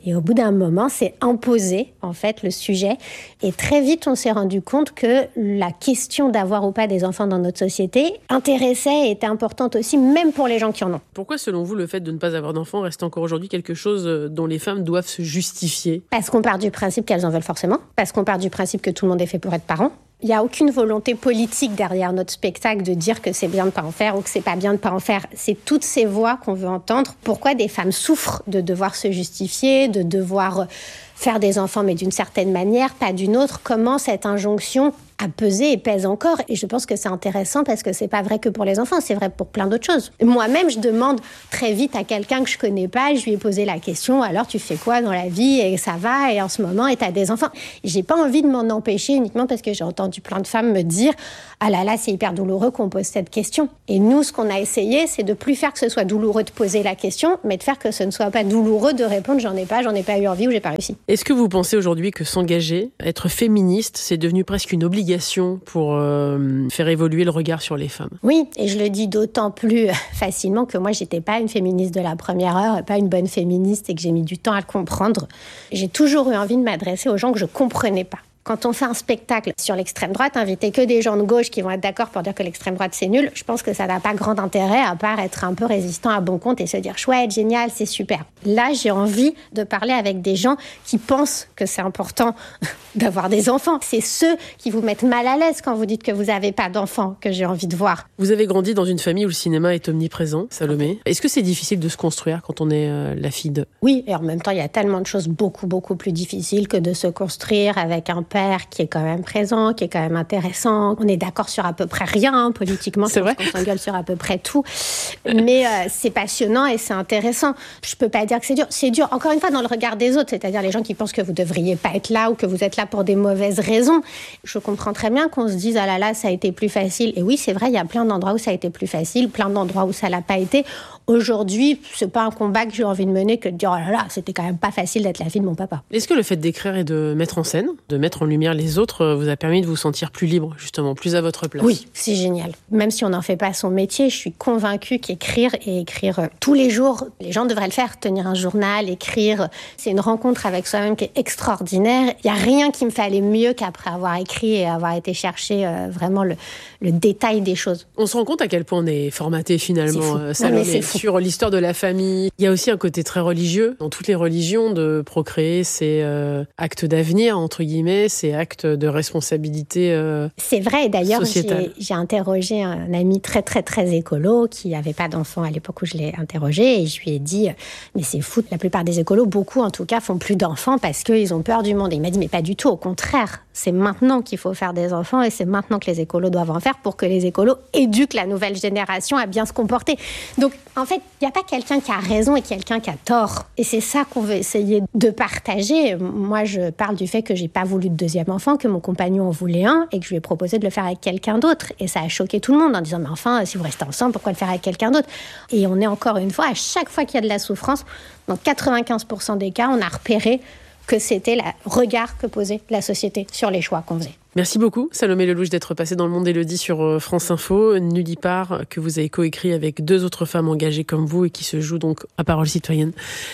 Et au bout d'un moment, c'est imposé, en fait, le sujet. Et très vite, on s'est rendu compte que la question d'avoir ou pas des enfants dans notre société intéressait et était importante aussi, même pour les gens qui en ont. Pourquoi, selon vous, le fait de ne pas avoir d'enfants reste encore aujourd'hui quelque chose dont les femmes doivent se justifier ? Parce qu'on part du principe qu'elles en veulent forcément. Parce qu'on part du principe que tout le monde est fait pour être parent. Il n'y a aucune volonté politique derrière notre spectacle de dire que c'est bien de ne pas en faire ou que c'est pas bien de ne pas en faire. C'est toutes ces voix qu'on veut entendre. Pourquoi des femmes souffrent de devoir se justifier, de devoir faire des enfants, mais d'une certaine manière, pas d'une autre. Comment cette injonction a pesé et pèse encore. Et je pense que c'est intéressant parce que c'est pas vrai que pour les enfants, c'est vrai pour plein d'autres choses. Moi-même, je demande très vite à quelqu'un que je connais pas, je lui ai posé la question, alors tu fais quoi dans la vie? Et ça va, et en ce moment, et t'as des enfants. J'ai pas envie de m'en empêcher uniquement parce que j'ai entendu plein de femmes me dire, ah là là, c'est hyper douloureux qu'on pose cette question. Et nous, ce qu'on a essayé, c'est de plus faire que ce soit douloureux de poser la question, mais de faire que ce ne soit pas douloureux de répondre, j'en ai pas, j'en ai pas eu envie ou j'ai pas réussi. Est-ce que vous pensez aujourd'hui que s'engager, être féministe, c'est devenu presque une obligation pour euh, faire évoluer le regard sur les femmes? Oui, et je le dis d'autant plus facilement que moi, j'étais pas une féministe de la première heure, pas une bonne féministe, et que j'ai mis du temps à le comprendre. J'ai toujours eu envie de m'adresser aux gens que je comprenais pas. Quand on fait un spectacle sur l'extrême droite, inviter que des gens de gauche qui vont être d'accord pour dire que l'extrême droite c'est nul, je pense que ça n'a pas grand intérêt à part être un peu résistant à bon compte et se dire chouette, génial, c'est super. Là, j'ai envie de parler avec des gens qui pensent que c'est important d'avoir des enfants. C'est ceux qui vous mettent mal à l'aise quand vous dites que vous n'avez pas d'enfants que j'ai envie de voir. Vous avez grandi dans une famille où le cinéma est omniprésent, Salomé. Est-ce que c'est difficile de se construire quand on est euh, la fille de... Oui, et en même temps, il y a tellement de choses beaucoup, beaucoup plus difficiles que de se construire avec un père qui est quand même présent, qui est quand même intéressant. On est d'accord sur à peu près rien, hein, politiquement, c'est vrai. On s'engueule sur à peu près tout. Mais euh, c'est passionnant et c'est intéressant. Je peux pas dire que c'est dur. C'est dur, encore une fois, dans le regard des autres, c'est-à-dire les gens qui pensent que vous devriez pas être là ou que vous êtes là pour des mauvaises raisons. Je comprends très bien qu'on se dise, ah là là, ça a été plus facile. Et oui, c'est vrai, il y a plein d'endroits où ça a été plus facile, plein d'endroits où ça l'a pas été. Aujourd'hui, c'est pas un combat que j'ai envie de mener que de dire, oh là là, c'était quand même pas facile d'être la fille de mon papa. Est-ce que le fait d'écrire et de mettre en scène, de mettre en lumière les autres, vous a permis de vous sentir plus libre, justement, plus à votre place? Oui, c'est génial. Même si on n'en fait pas son métier, je suis convaincue qu'écrire et écrire tous les jours, les gens devraient le faire, tenir un journal, écrire. C'est une rencontre avec soi-même qui est extraordinaire. Il n'y a rien qui me fait aller mieux qu'après avoir écrit et avoir été chercher euh, vraiment le, le détail des choses. On se rend compte à quel point on est formaté finalement, euh, Salomé, sur l'histoire de la famille. Il y a aussi un côté très religieux. Dans toutes les religions, de procréer, c'est euh, acte d'avenir, entre guillemets, c'est acte de responsabilité euh, C'est vrai, et d'ailleurs, sociétale. J'ai, j'ai interrogé un ami très, très, très écolo qui n'avait pas d'enfant à l'époque où je l'ai interrogé, et je lui ai dit, mais c'est fou, la plupart des écolos, beaucoup en tout cas, font plus d'enfants parce qu'ils ont peur du monde. Et il m'a dit, mais pas du tout, au contraire, c'est maintenant qu'il faut faire des enfants et c'est maintenant que les écolos doivent en faire pour que les écolos éduquent la nouvelle génération à bien se comporter. Donc, en fait, il n'y a pas quelqu'un qui a raison et quelqu'un qui a tort. Et c'est ça qu'on veut essayer de partager. Moi, je parle du fait que j'ai pas voulu de deuxième enfant, que mon compagnon en voulait un et que je lui ai proposé de le faire avec quelqu'un d'autre. Et ça a choqué tout le monde en disant, mais enfin, si vous restez ensemble, pourquoi le faire avec quelqu'un d'autre? Et on est encore une fois, à chaque fois qu'il y a de la souffrance, dans quatre-vingt-quinze pour cent des cas, on a repéré que c'était le regard que posait la société sur les choix qu'on faisait. Merci beaucoup, Salomé Lelouch, d'être passée dans Le Monde Élodie sur France Info. Nullipare, que vous avez coécrit avec deux autres femmes engagées comme vous et qui se joue donc à Parole Citoyenne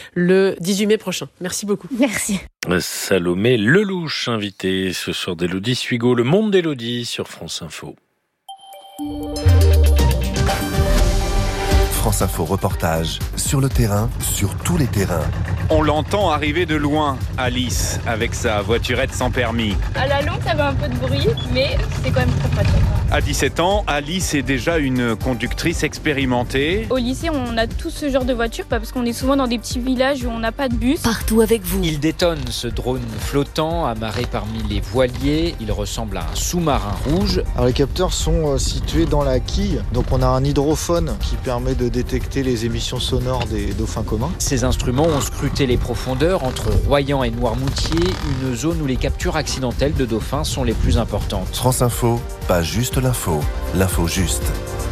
le dix-huit mai prochain. Merci beaucoup. Merci. Salomé Lelouch, invité ce soir d'Élodie Suigo, Le Monde d'Élodie sur France Info. France Info reportage, sur le terrain, sur tous les terrains. On l'entend arriver de loin, Alice, avec sa voiturette sans permis. À la longue, ça avait un peu de bruit, mais c'est quand même très pratique. À dix-sept ans, Alice est déjà une conductrice expérimentée. Au lycée, on a tous ce genre de voiture, parce qu'on est souvent dans des petits villages où on n'a pas de bus. Partout avec vous. Il détonne ce drone flottant, amarré parmi les voiliers. Il ressemble à un sous-marin rouge. Alors les capteurs sont situés dans la quille, donc on a un hydrophone qui permet de détecter les émissions sonores des dauphins communs. Ces instruments ont scruté les profondeurs entre Royan et Noirmoutier, une zone où les captures accidentelles de dauphins sont les plus importantes. France Info, pas juste l'info, l'info juste.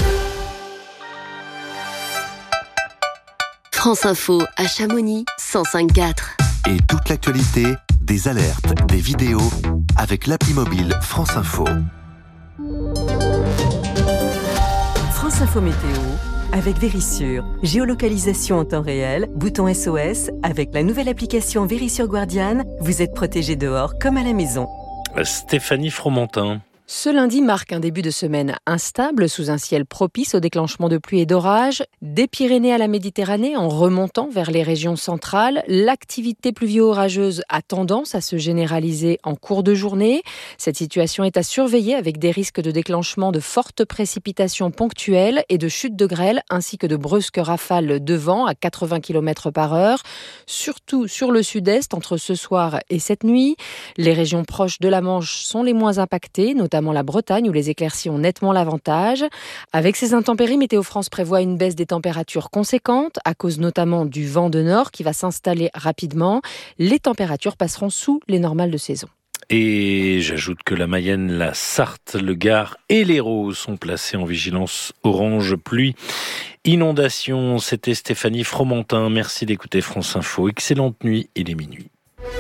France Info à Chamonix, cent cinq virgule quatre. Et toute l'actualité, des alertes, des vidéos, avec l'appli mobile France Info. France Info Météo, avec Vérissure. Géolocalisation en temps réel, bouton S O S, avec la nouvelle application Vérissure Guardian, vous êtes protégé dehors comme à la maison. Stéphanie Fromentin. Ce lundi marque un début de semaine instable sous un ciel propice au déclenchement de pluie et d'orages. Des Pyrénées à la Méditerranée en remontant vers les régions centrales, l'activité pluvio-orageuse a tendance à se généraliser en cours de journée. Cette situation est à surveiller avec des risques de déclenchement de fortes précipitations ponctuelles et de chutes de grêle ainsi que de brusques rafales de vent à quatre-vingts kilomètres par heure, surtout sur le sud-est entre ce soir et cette nuit. Les régions proches de la Manche sont les moins impactées, notamment la Bretagne où les éclaircies ont nettement l'avantage. Avec ces intempéries, Météo France prévoit une baisse des températures conséquentes à cause notamment du vent de nord qui va s'installer rapidement. Les températures passeront sous les normales de saison. Et j'ajoute que la Mayenne, la Sarthe, le Gard et l'Hérault sont placés en vigilance orange pluie. Inondation, c'était Stéphanie Fromentin. Merci d'écouter France Info. Excellente nuit, il est minuit.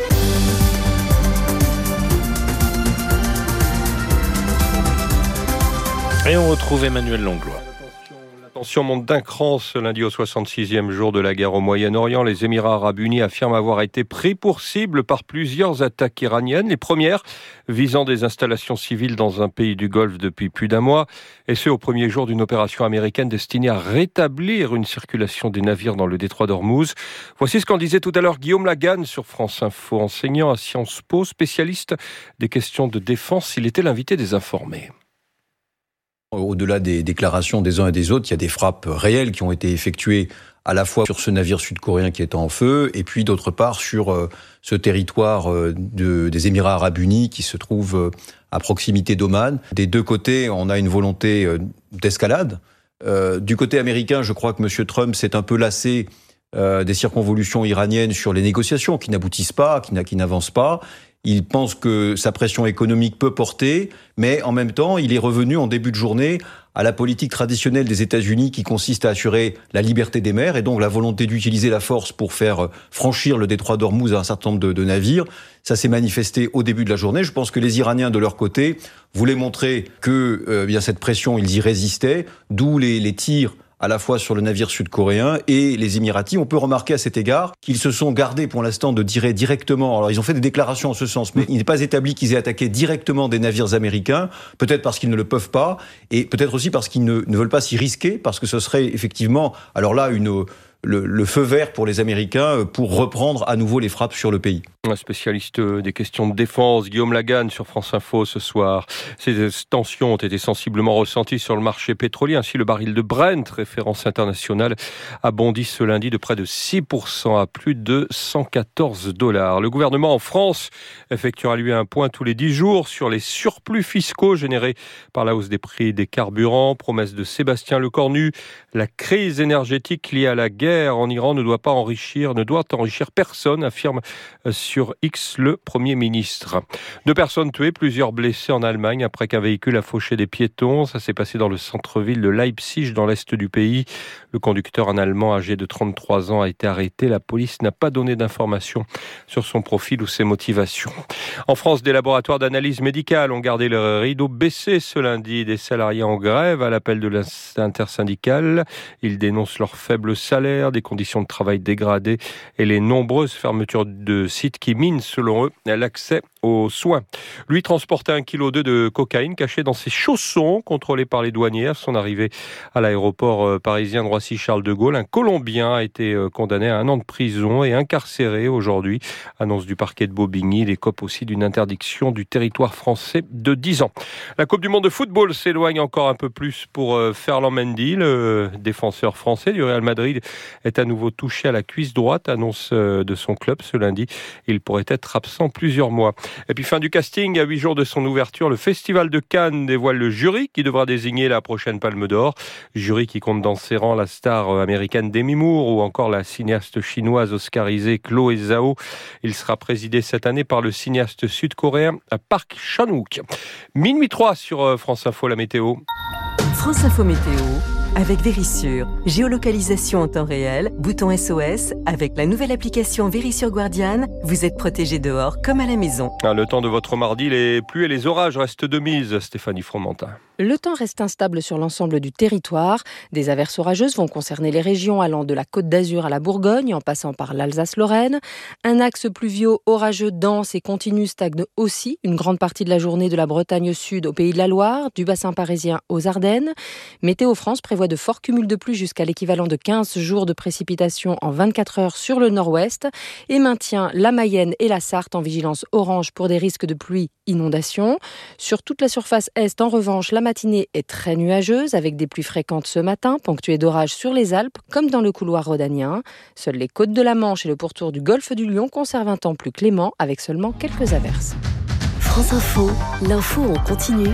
Et on retrouve Emmanuel Langlois. La tension monte d'un cran ce lundi au soixante-sixième jour de la guerre au Moyen-Orient. Les Émirats arabes unis affirment avoir été pris pour cible par plusieurs attaques iraniennes. Les premières visant des installations civiles dans un pays du Golfe depuis plus d'un mois. Et ce, au premier jour d'une opération américaine destinée à rétablir une circulation des navires dans le détroit d'Ormuz. Voici ce qu'en disait tout à l'heure Guillaume Laganne sur France Info, enseignant à Sciences Po, spécialiste des questions de défense. Il était l'invité des Informés. Au-delà des déclarations des uns et des autres, il y a des frappes réelles qui ont été effectuées à la fois sur ce navire sud-coréen qui est en feu et puis d'autre part sur euh, ce territoire euh, de, des Émirats arabes unis qui se trouve euh, à proximité d'Oman. Des deux côtés, on a une volonté euh, d'escalade. Euh, du côté américain, je crois que M. Trump s'est un peu lassé euh, des circonvolutions iraniennes sur les négociations qui n'aboutissent pas, qui, qui n'avancent pas. Il pense que sa pression économique peut porter, mais en même temps, il est revenu en début de journée à la politique traditionnelle des États-Unis qui consiste à assurer la liberté des mers et donc la volonté d'utiliser la force pour faire franchir le détroit d'Ormuz à un certain nombre de, de navires. Ça s'est manifesté au début de la journée. Je pense que les Iraniens, de leur côté, voulaient montrer que euh, bien cette pression, ils y résistaient, d'où les, les tirs à la fois sur le navire sud-coréen et les Émiratis. On peut remarquer à cet égard qu'ils se sont gardés pour l'instant de tirer directement. Alors ils ont fait des déclarations en ce sens, mais il n'est pas établi qu'ils aient attaqué directement des navires américains, peut-être parce qu'ils ne le peuvent pas, et peut-être aussi parce qu'ils ne, ne veulent pas s'y risquer, parce que ce serait effectivement, alors là, une... Le, le feu vert pour les Américains pour reprendre à nouveau les frappes sur le pays. Un spécialiste des questions de défense, Guillaume Laganne sur France Info ce soir. Ces tensions ont été sensiblement ressenties sur le marché pétrolier. Ainsi, le baril de Brent, référence internationale, a bondi ce lundi de près de six pour cent à plus de cent quatorze dollars. Le gouvernement en France effectuera lui un point tous les dix jours sur les surplus fiscaux générés par la hausse des prix des carburants. Promesse de Sébastien Lecornu, la crise énergétique liée à la guerre en Iran ne doit pas enrichir, ne doit enrichir personne, affirme sur X le Premier ministre. Deux personnes tuées, plusieurs blessés en Allemagne après qu'un véhicule a fauché des piétons. Ça s'est passé dans le centre-ville de Leipzig, dans l'est du pays. Le conducteur, un Allemand âgé de trente-trois ans, a été arrêté. La police n'a pas donné d'informations sur son profil ou ses motivations. En France, des laboratoires d'analyse médicale ont gardé le rideau baissé ce lundi. Des salariés en grève à l'appel de l'intersyndicale. Ils dénoncent leur faible salaire, des conditions de travail dégradées et les nombreuses fermetures de sites qui minent, selon eux, l'accès aux soins. Lui transportait un virgule deux kilos de cocaïne caché dans ses chaussons, contrôlé par les douaniers à son arrivée à l'aéroport parisien de Roissy-Charles de Gaulle. Un Colombien a été condamné à un an de prison et incarcéré aujourd'hui. Annonce du parquet de Bobigny. Il écope aussi d'une interdiction du territoire français de dix ans. La Coupe du monde de football s'éloigne encore un peu plus pour Ferland Mendy, le défenseur français du Real Madrid, est à nouveau touché à la cuisse droite, annonce de son club ce lundi. Il pourrait être absent plusieurs mois. Et puis fin du casting, à huit jours de son ouverture, le Festival de Cannes dévoile le jury qui devra désigner la prochaine Palme d'Or. Jury qui compte dans ses rangs la star américaine Demi Moore ou encore la cinéaste chinoise oscarisée Chloé Zhao. Il sera présidé cette année par le cinéaste sud-coréen Park Chan-wook. Minuit trois sur France Info, la météo. France Info Météo avec Vérissure. Géolocalisation en temps réel, bouton S O S, avec la nouvelle application Vérissure Guardian, vous êtes protégé dehors comme à la maison. Ah, le temps de votre mardi, les pluies et les orages restent de mise, Stéphanie Fromentin. Le temps reste instable sur l'ensemble du territoire. Des averses orageuses vont concerner les régions allant de la Côte d'Azur à la Bourgogne, en passant par l'Alsace-Lorraine. Un axe pluvio orageux dense et continu stagne aussi une grande partie de la journée de la Bretagne sud au Pays de la Loire, du bassin parisien aux Ardennes. Météo France prévoit de forts cumuls de pluie jusqu'à l'équivalent de quinze jours de précipitations en vingt-quatre heures sur le nord-ouest et maintient la Mayenne et la Sarthe en vigilance orange pour des risques de pluie, inondations. Sur toute la surface est, en revanche, la matinée est très nuageuse avec des pluies fréquentes ce matin, ponctuées d'orages sur les Alpes comme dans le couloir rhodanien. Seules les côtes de la Manche et le pourtour du golfe du Lion conservent un temps plus clément avec seulement quelques averses. France Info, l'info en continu.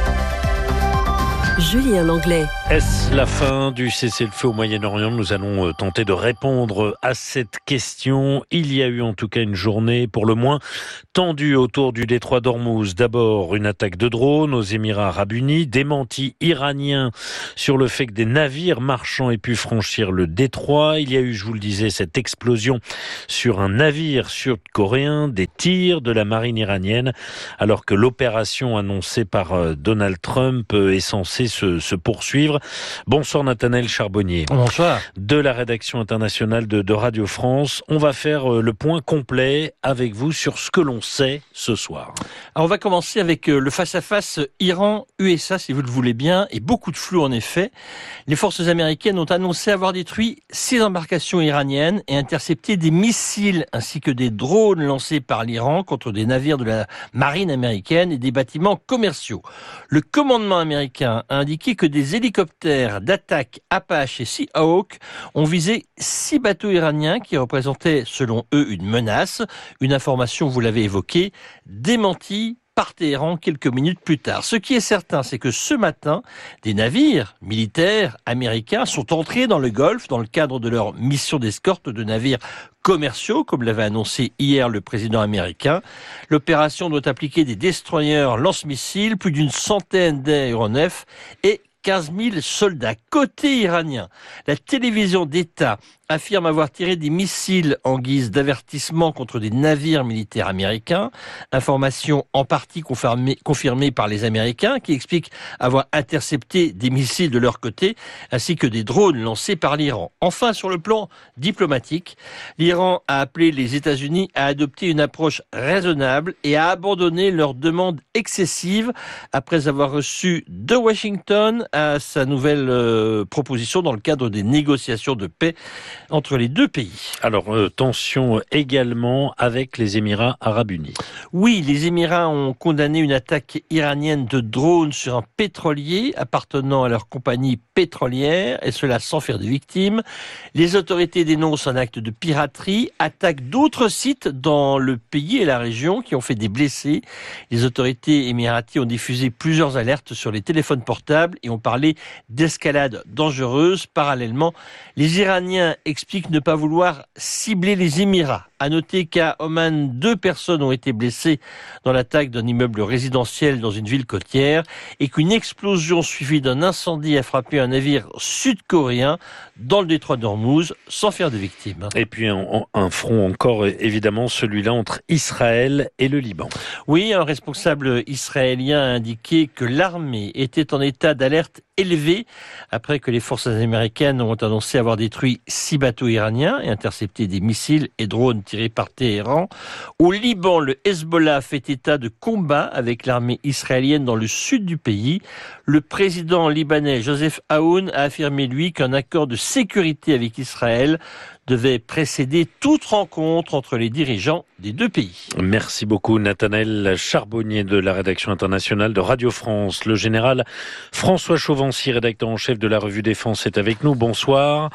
Julien Langlais. Est-ce la fin du cessez-le-feu au Moyen-Orient ? Nous allons tenter de répondre à cette question. Il y a eu en tout cas une journée pour le moins tendue autour du détroit d'Ormuz. D'abord une attaque de drone aux Émirats Arabes Unis, démenti iranien sur le fait que des navires marchands aient pu franchir le détroit. Il y a eu, je vous le disais, cette explosion sur un navire sud-coréen, des tirs de la marine iranienne, alors que l'opération annoncée par Donald Trump est censée se, se poursuivre. Bonsoir Nathanaël Charbonnier. Bonsoir. De la rédaction internationale de, de Radio France. On va faire le point complet avec vous sur ce que l'on sait ce soir. Alors on va commencer avec le face-à-face Iran-U S A, si vous le voulez bien, et beaucoup de flou en effet. Les forces américaines ont annoncé avoir détruit six embarcations iraniennes et intercepté des missiles ainsi que des drones lancés par l'Iran contre des navires de la marine américaine et des bâtiments commerciaux. Le commandement américain a indiqué que des hélicoptères d'attaque Apache et Seahawk ont visé six bateaux iraniens qui représentaient, selon eux, une menace. Une information, vous l'avez évoquée, démentie par Téhéran quelques minutes plus tard. Ce qui est certain, c'est que ce matin, des navires militaires américains sont entrés dans le Golfe dans le cadre de leur mission d'escorte de navires commerciaux, comme l'avait annoncé hier le président américain. L'opération doit appliquer des destroyers lance-missiles, plus d'une centaine d'aéronefs et quinze mille soldats. Côté iranien, la télévision d'État affirme avoir tiré des missiles en guise d'avertissement contre des navires militaires américains. Information en partie confirmée, confirmée par les Américains qui expliquent avoir intercepté des missiles de leur côté ainsi que des drones lancés par l'Iran. Enfin, sur le plan diplomatique, l'Iran a appelé les États-Unis à adopter une approche raisonnable et à abandonner leurs demandes excessives après avoir reçu de Washington à sa nouvelle euh, proposition dans le cadre des négociations de paix entre les deux pays. Alors, euh, tension également avec les Émirats Arabes Unis. Oui, les Émirats ont condamné une attaque iranienne de drones sur un pétrolier appartenant à leur compagnie pétrolière, et cela sans faire de victimes. Les autorités dénoncent un acte de piraterie, attaquent d'autres sites dans le pays et la région qui ont fait des blessés. Les autorités émiraties ont diffusé plusieurs alertes sur les téléphones portables et ont parlé d'escalade dangereuse. Parallèlement, les Iraniens expliquent ne pas vouloir cibler les Émirats. À noter qu'à Oman, deux personnes ont été blessées dans l'attaque d'un immeuble résidentiel dans une ville côtière et qu'une explosion suivie d'un incendie a frappé un navire sud-coréen dans le détroit d'Ormuz sans faire de victimes. Et puis un, un front encore, évidemment, celui-là entre Israël et le Liban. Oui, un responsable israélien a indiqué que l'armée était en état d'alerte élevé après que les forces américaines ont annoncé avoir détruit six bateaux iraniens et intercepté des missiles et drones tirés par Téhéran. Au Liban, le Hezbollah fait état de combat avec l'armée israélienne dans le sud du pays. Le président libanais Joseph Aoun a affirmé, lui, qu'un accord de sécurité avec Israël devait précéder toute rencontre entre les dirigeants des deux pays. Merci beaucoup Nathanaël Charbonnier de la rédaction internationale de Radio France. Le général François Chauvency, rédacteur en chef de la revue Défense, est avec nous. Bonsoir.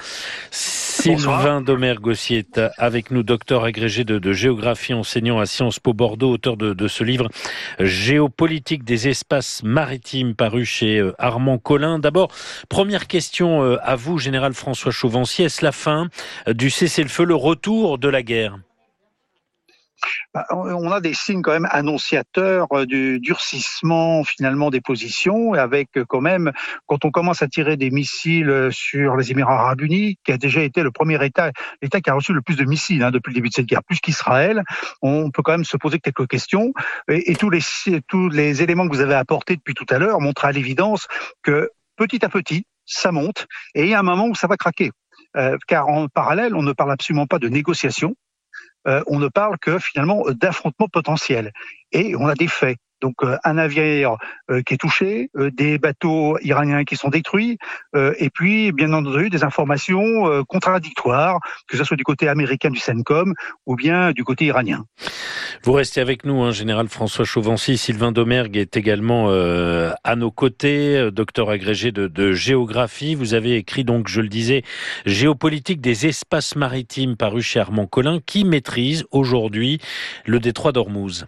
Sylvain Domergue-Gossier est avec nous, docteur agrégé de, de géographie, enseignant à Sciences Po Bordeaux, auteur de, de ce livre Géopolitique des espaces maritimes, paru chez Armand Collin. D'abord, première question à vous, général François Chauvency. Est-ce la fin du cessez-le-feu, le retour de la guerre? On a des signes quand même annonciateurs du durcissement finalement des positions, avec quand même, quand on commence à tirer des missiles sur les Émirats Arabes Unis, qui a déjà été le premier État, l'État qui a reçu le plus de missiles hein, depuis le début de cette guerre, plus qu'Israël, on peut quand même se poser quelques questions. Et, et tous les tous les éléments que vous avez apportés depuis tout à l'heure montrent à l'évidence que petit à petit, ça monte, et il y a un moment où ça va craquer. Euh, car en parallèle, on ne parle absolument pas de négociation, euh, on ne parle que finalement d'affrontements potentiels. Et on a des faits. Donc euh, un navire euh, qui est touché, euh, des bateaux iraniens qui sont détruits, euh, et puis bien entendu des informations euh, contradictoires, que ce soit du côté américain du CENTCOM ou bien du côté iranien. Vous restez avec nous, hein, général François Chauvency. Sylvain Domergue est également euh, à nos côtés, euh, docteur agrégé de, de géographie. Vous avez écrit donc, je le disais, Géopolitique des espaces maritimes, paru chez Armand Collin, qui maîtrise aujourd'hui le détroit d'Ormuz.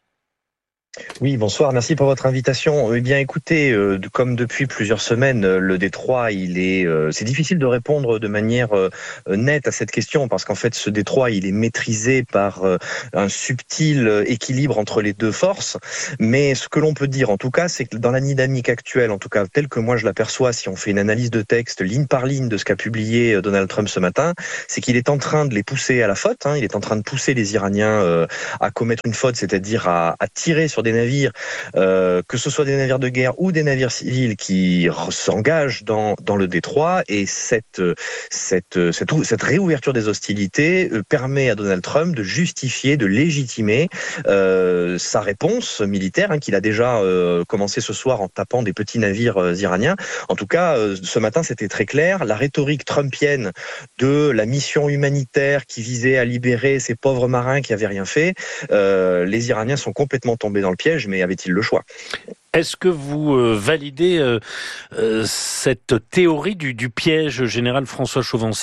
Oui, bonsoir, merci pour votre invitation. Eh bien, écoutez, euh, comme depuis plusieurs semaines, euh, le détroit, il est, euh, c'est difficile de répondre de manière euh, nette à cette question parce qu'en fait, ce détroit, il est maîtrisé par euh, un subtil équilibre entre les deux forces. Mais ce que l'on peut dire, en tout cas, c'est que dans la dynamique actuelle, en tout cas telle que moi je l'aperçois, si on fait une analyse de texte ligne par ligne de ce qu'a publié Donald Trump ce matin, c'est qu'il est en train de les pousser à la faute. Hein, il est en train de pousser les Iraniens euh, à commettre une faute, c'est-à-dire à, à tirer sur des navires, euh, que ce soit des navires de guerre ou des navires civils qui s'engagent dans dans le détroit, et cette cette cette, cette réouverture des hostilités euh, permet à Donald Trump de justifier, de légitimer euh, sa réponse militaire, hein, qu'il a déjà euh, commencé ce soir en tapant des petits navires euh, iraniens. En tout cas, euh, ce matin, c'était très clair. La rhétorique trumpienne de la mission humanitaire qui visait à libérer ces pauvres marins qui avaient rien fait, euh, les Iraniens sont complètement tombés dans le piège. Mais avait-il le choix ? Est-ce que vous euh, validez euh, euh, cette théorie du, du piège, général François Chauvency ?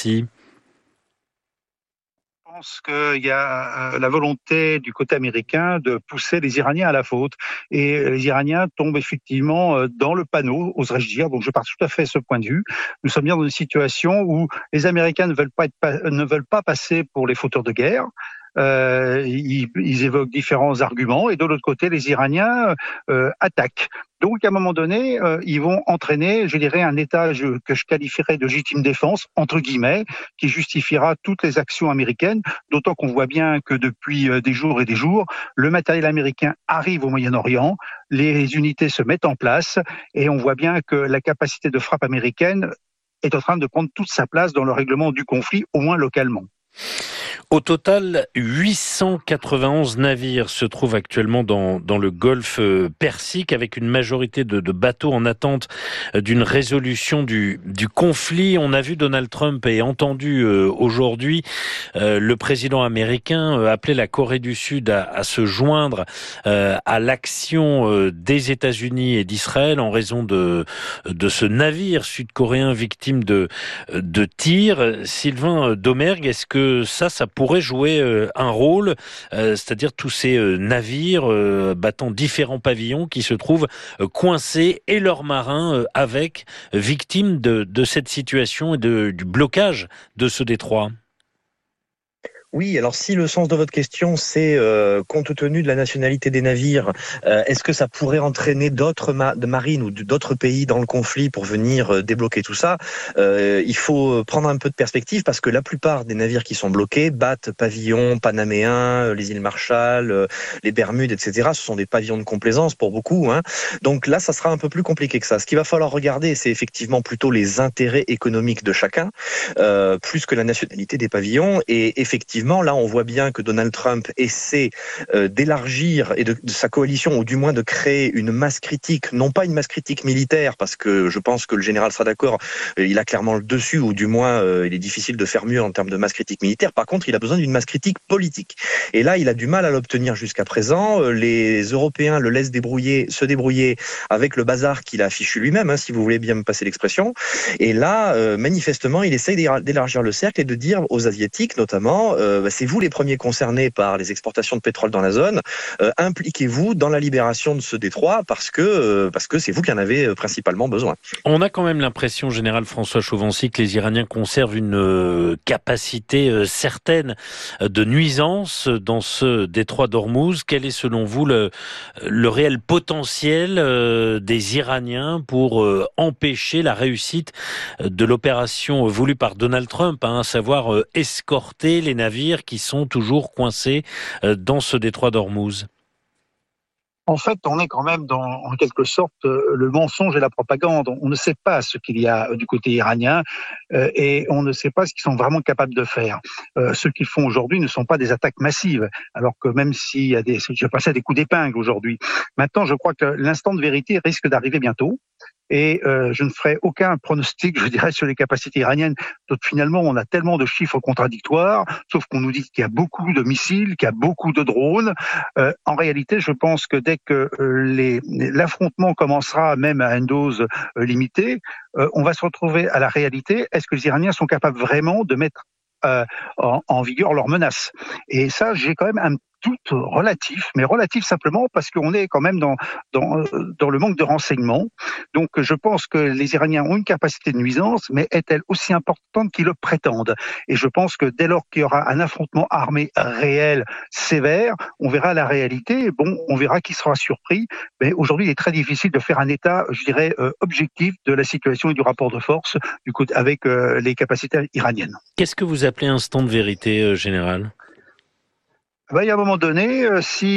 Je pense qu'il y a la volonté du côté américain de pousser les Iraniens à la faute. Et les Iraniens tombent effectivement dans le panneau, oserais-je dire. Donc je partage tout à fait ce point de vue. Nous sommes bien dans une situation où les Américains ne veulent pas, être, ne veulent pas passer pour les fauteurs de guerre. Euh, ils, ils évoquent différents arguments, et de l'autre côté, les Iraniens euh, attaquent. Donc, à un moment donné, euh, ils vont entraîner, je dirais, un état je, que je qualifierais de légitime défense, entre guillemets, qui justifiera toutes les actions américaines, d'autant qu'on voit bien que depuis euh, des jours et des jours, le matériel américain arrive au Moyen-Orient, les unités se mettent en place, et on voit bien que la capacité de frappe américaine est en train de prendre toute sa place dans le règlement du conflit, au moins localement. Au total, huit cent quatre-vingt-onze navires se trouvent actuellement dans, dans le golfe Persique, avec une majorité de, de bateaux en attente d'une résolution du, du conflit. On a vu Donald Trump et entendu euh, aujourd'hui euh, le président américain euh, appeler la Corée du Sud à, à se joindre euh, à l'action euh, des États-Unis et d'Israël en raison de, de ce navire sud-coréen victime de, de tirs. Sylvain Domergue, est-ce que ça, ça pourrait jouer euh, un rôle, euh, c'est-à-dire tous ces euh, navires euh, battant différents pavillons qui se trouvent euh, coincés et leurs marins euh, avec, euh, victimes de, de cette situation et de, du blocage de ce détroit? Oui, alors si le sens de votre question, c'est euh, compte tenu de la nationalité des navires, euh, est-ce que ça pourrait entraîner d'autres ma- de marines ou d'autres pays dans le conflit pour venir euh, débloquer tout ça ? euh, Il faut prendre un peu de perspective parce que la plupart des navires qui sont bloqués battent pavillon panaméen, les îles Marshall, euh, les Bermudes, et cetera. Ce sont des pavillons de complaisance pour beaucoup, hein. Donc là, ça sera un peu plus compliqué que ça. Ce qu'il va falloir regarder, c'est effectivement plutôt les intérêts économiques de chacun, euh, plus que la nationalité des pavillons. Et effectivement, là, on voit bien que Donald Trump essaie euh, d'élargir et de, de sa coalition, ou du moins de créer une masse critique, non pas une masse critique militaire, parce que je pense que le général sera d'accord, euh, il a clairement le dessus, ou du moins euh, il est difficile de faire mieux en termes de masse critique militaire. Par contre, il a besoin d'une masse critique politique. Et là, il a du mal à l'obtenir jusqu'à présent. Euh, les Européens le laissent débrouiller, se débrouiller avec le bazar qu'il a affiché lui-même, hein, si vous voulez bien me passer l'expression. Et là, euh, manifestement, il essaye d'élargir le cercle et de dire aux Asiatiques, notamment, euh, euh, bah, c'est vous les premiers concernés par les exportations de pétrole dans la zone. Euh, impliquez-vous dans la libération de ce détroit parce que euh, parce que c'est vous qui en avez principalement besoin. On a quand même l'impression, général François Chauvency, que les Iraniens conservent une euh, capacité euh, certaine de nuisance dans ce détroit d'Ormuz. Quel est selon vous le, le réel potentiel euh, des Iraniens pour euh, empêcher la réussite de l'opération voulue par Donald Trump, hein, à savoir euh, escorter les navires qui sont toujours coincés euh, dans ce détroit d'Ormuz? En fait, on est quand même dans, en quelque sorte, le mensonge et la propagande. On ne sait pas ce qu'il y a du côté iranien euh, et on ne sait pas ce qu'ils sont vraiment capables de faire. Euh, ce qu'ils font aujourd'hui ne sont pas des attaques massives, alors que même s'il y a des, je passais des coups d'épingle aujourd'hui. Maintenant, je crois que l'instant de vérité risque d'arriver bientôt. Et euh, je ne ferai aucun pronostic, je dirais, sur les capacités iraniennes. Donc finalement, on a tellement de chiffres contradictoires, sauf qu'on nous dit qu'il y a beaucoup de missiles, qu'il y a beaucoup de drones. Euh, en réalité, je pense que dès que euh, les, l'affrontement commencera, même à une dose euh, limitée, euh, on va se retrouver à la réalité. Est-ce que les Iraniens sont capables vraiment de mettre euh, en, en vigueur leurs menaces? Et ça, j'ai quand même un doute relatif, mais relatif simplement parce qu'on est quand même dans, dans, dans le manque de renseignements. Donc je pense que les Iraniens ont une capacité de nuisance, mais est-elle aussi importante qu'ils le prétendent? Et je pense que dès lors qu'il y aura un affrontement armé réel, sévère, on verra la réalité. Bon, on verra qui sera surpris, mais aujourd'hui il est très difficile de faire un état, je dirais, euh, objectif de la situation et du rapport de force du coup, avec euh, les capacités iraniennes. Qu'est-ce que vous appelez instant de vérité, euh, général? Ben, il y a un moment donné, euh, si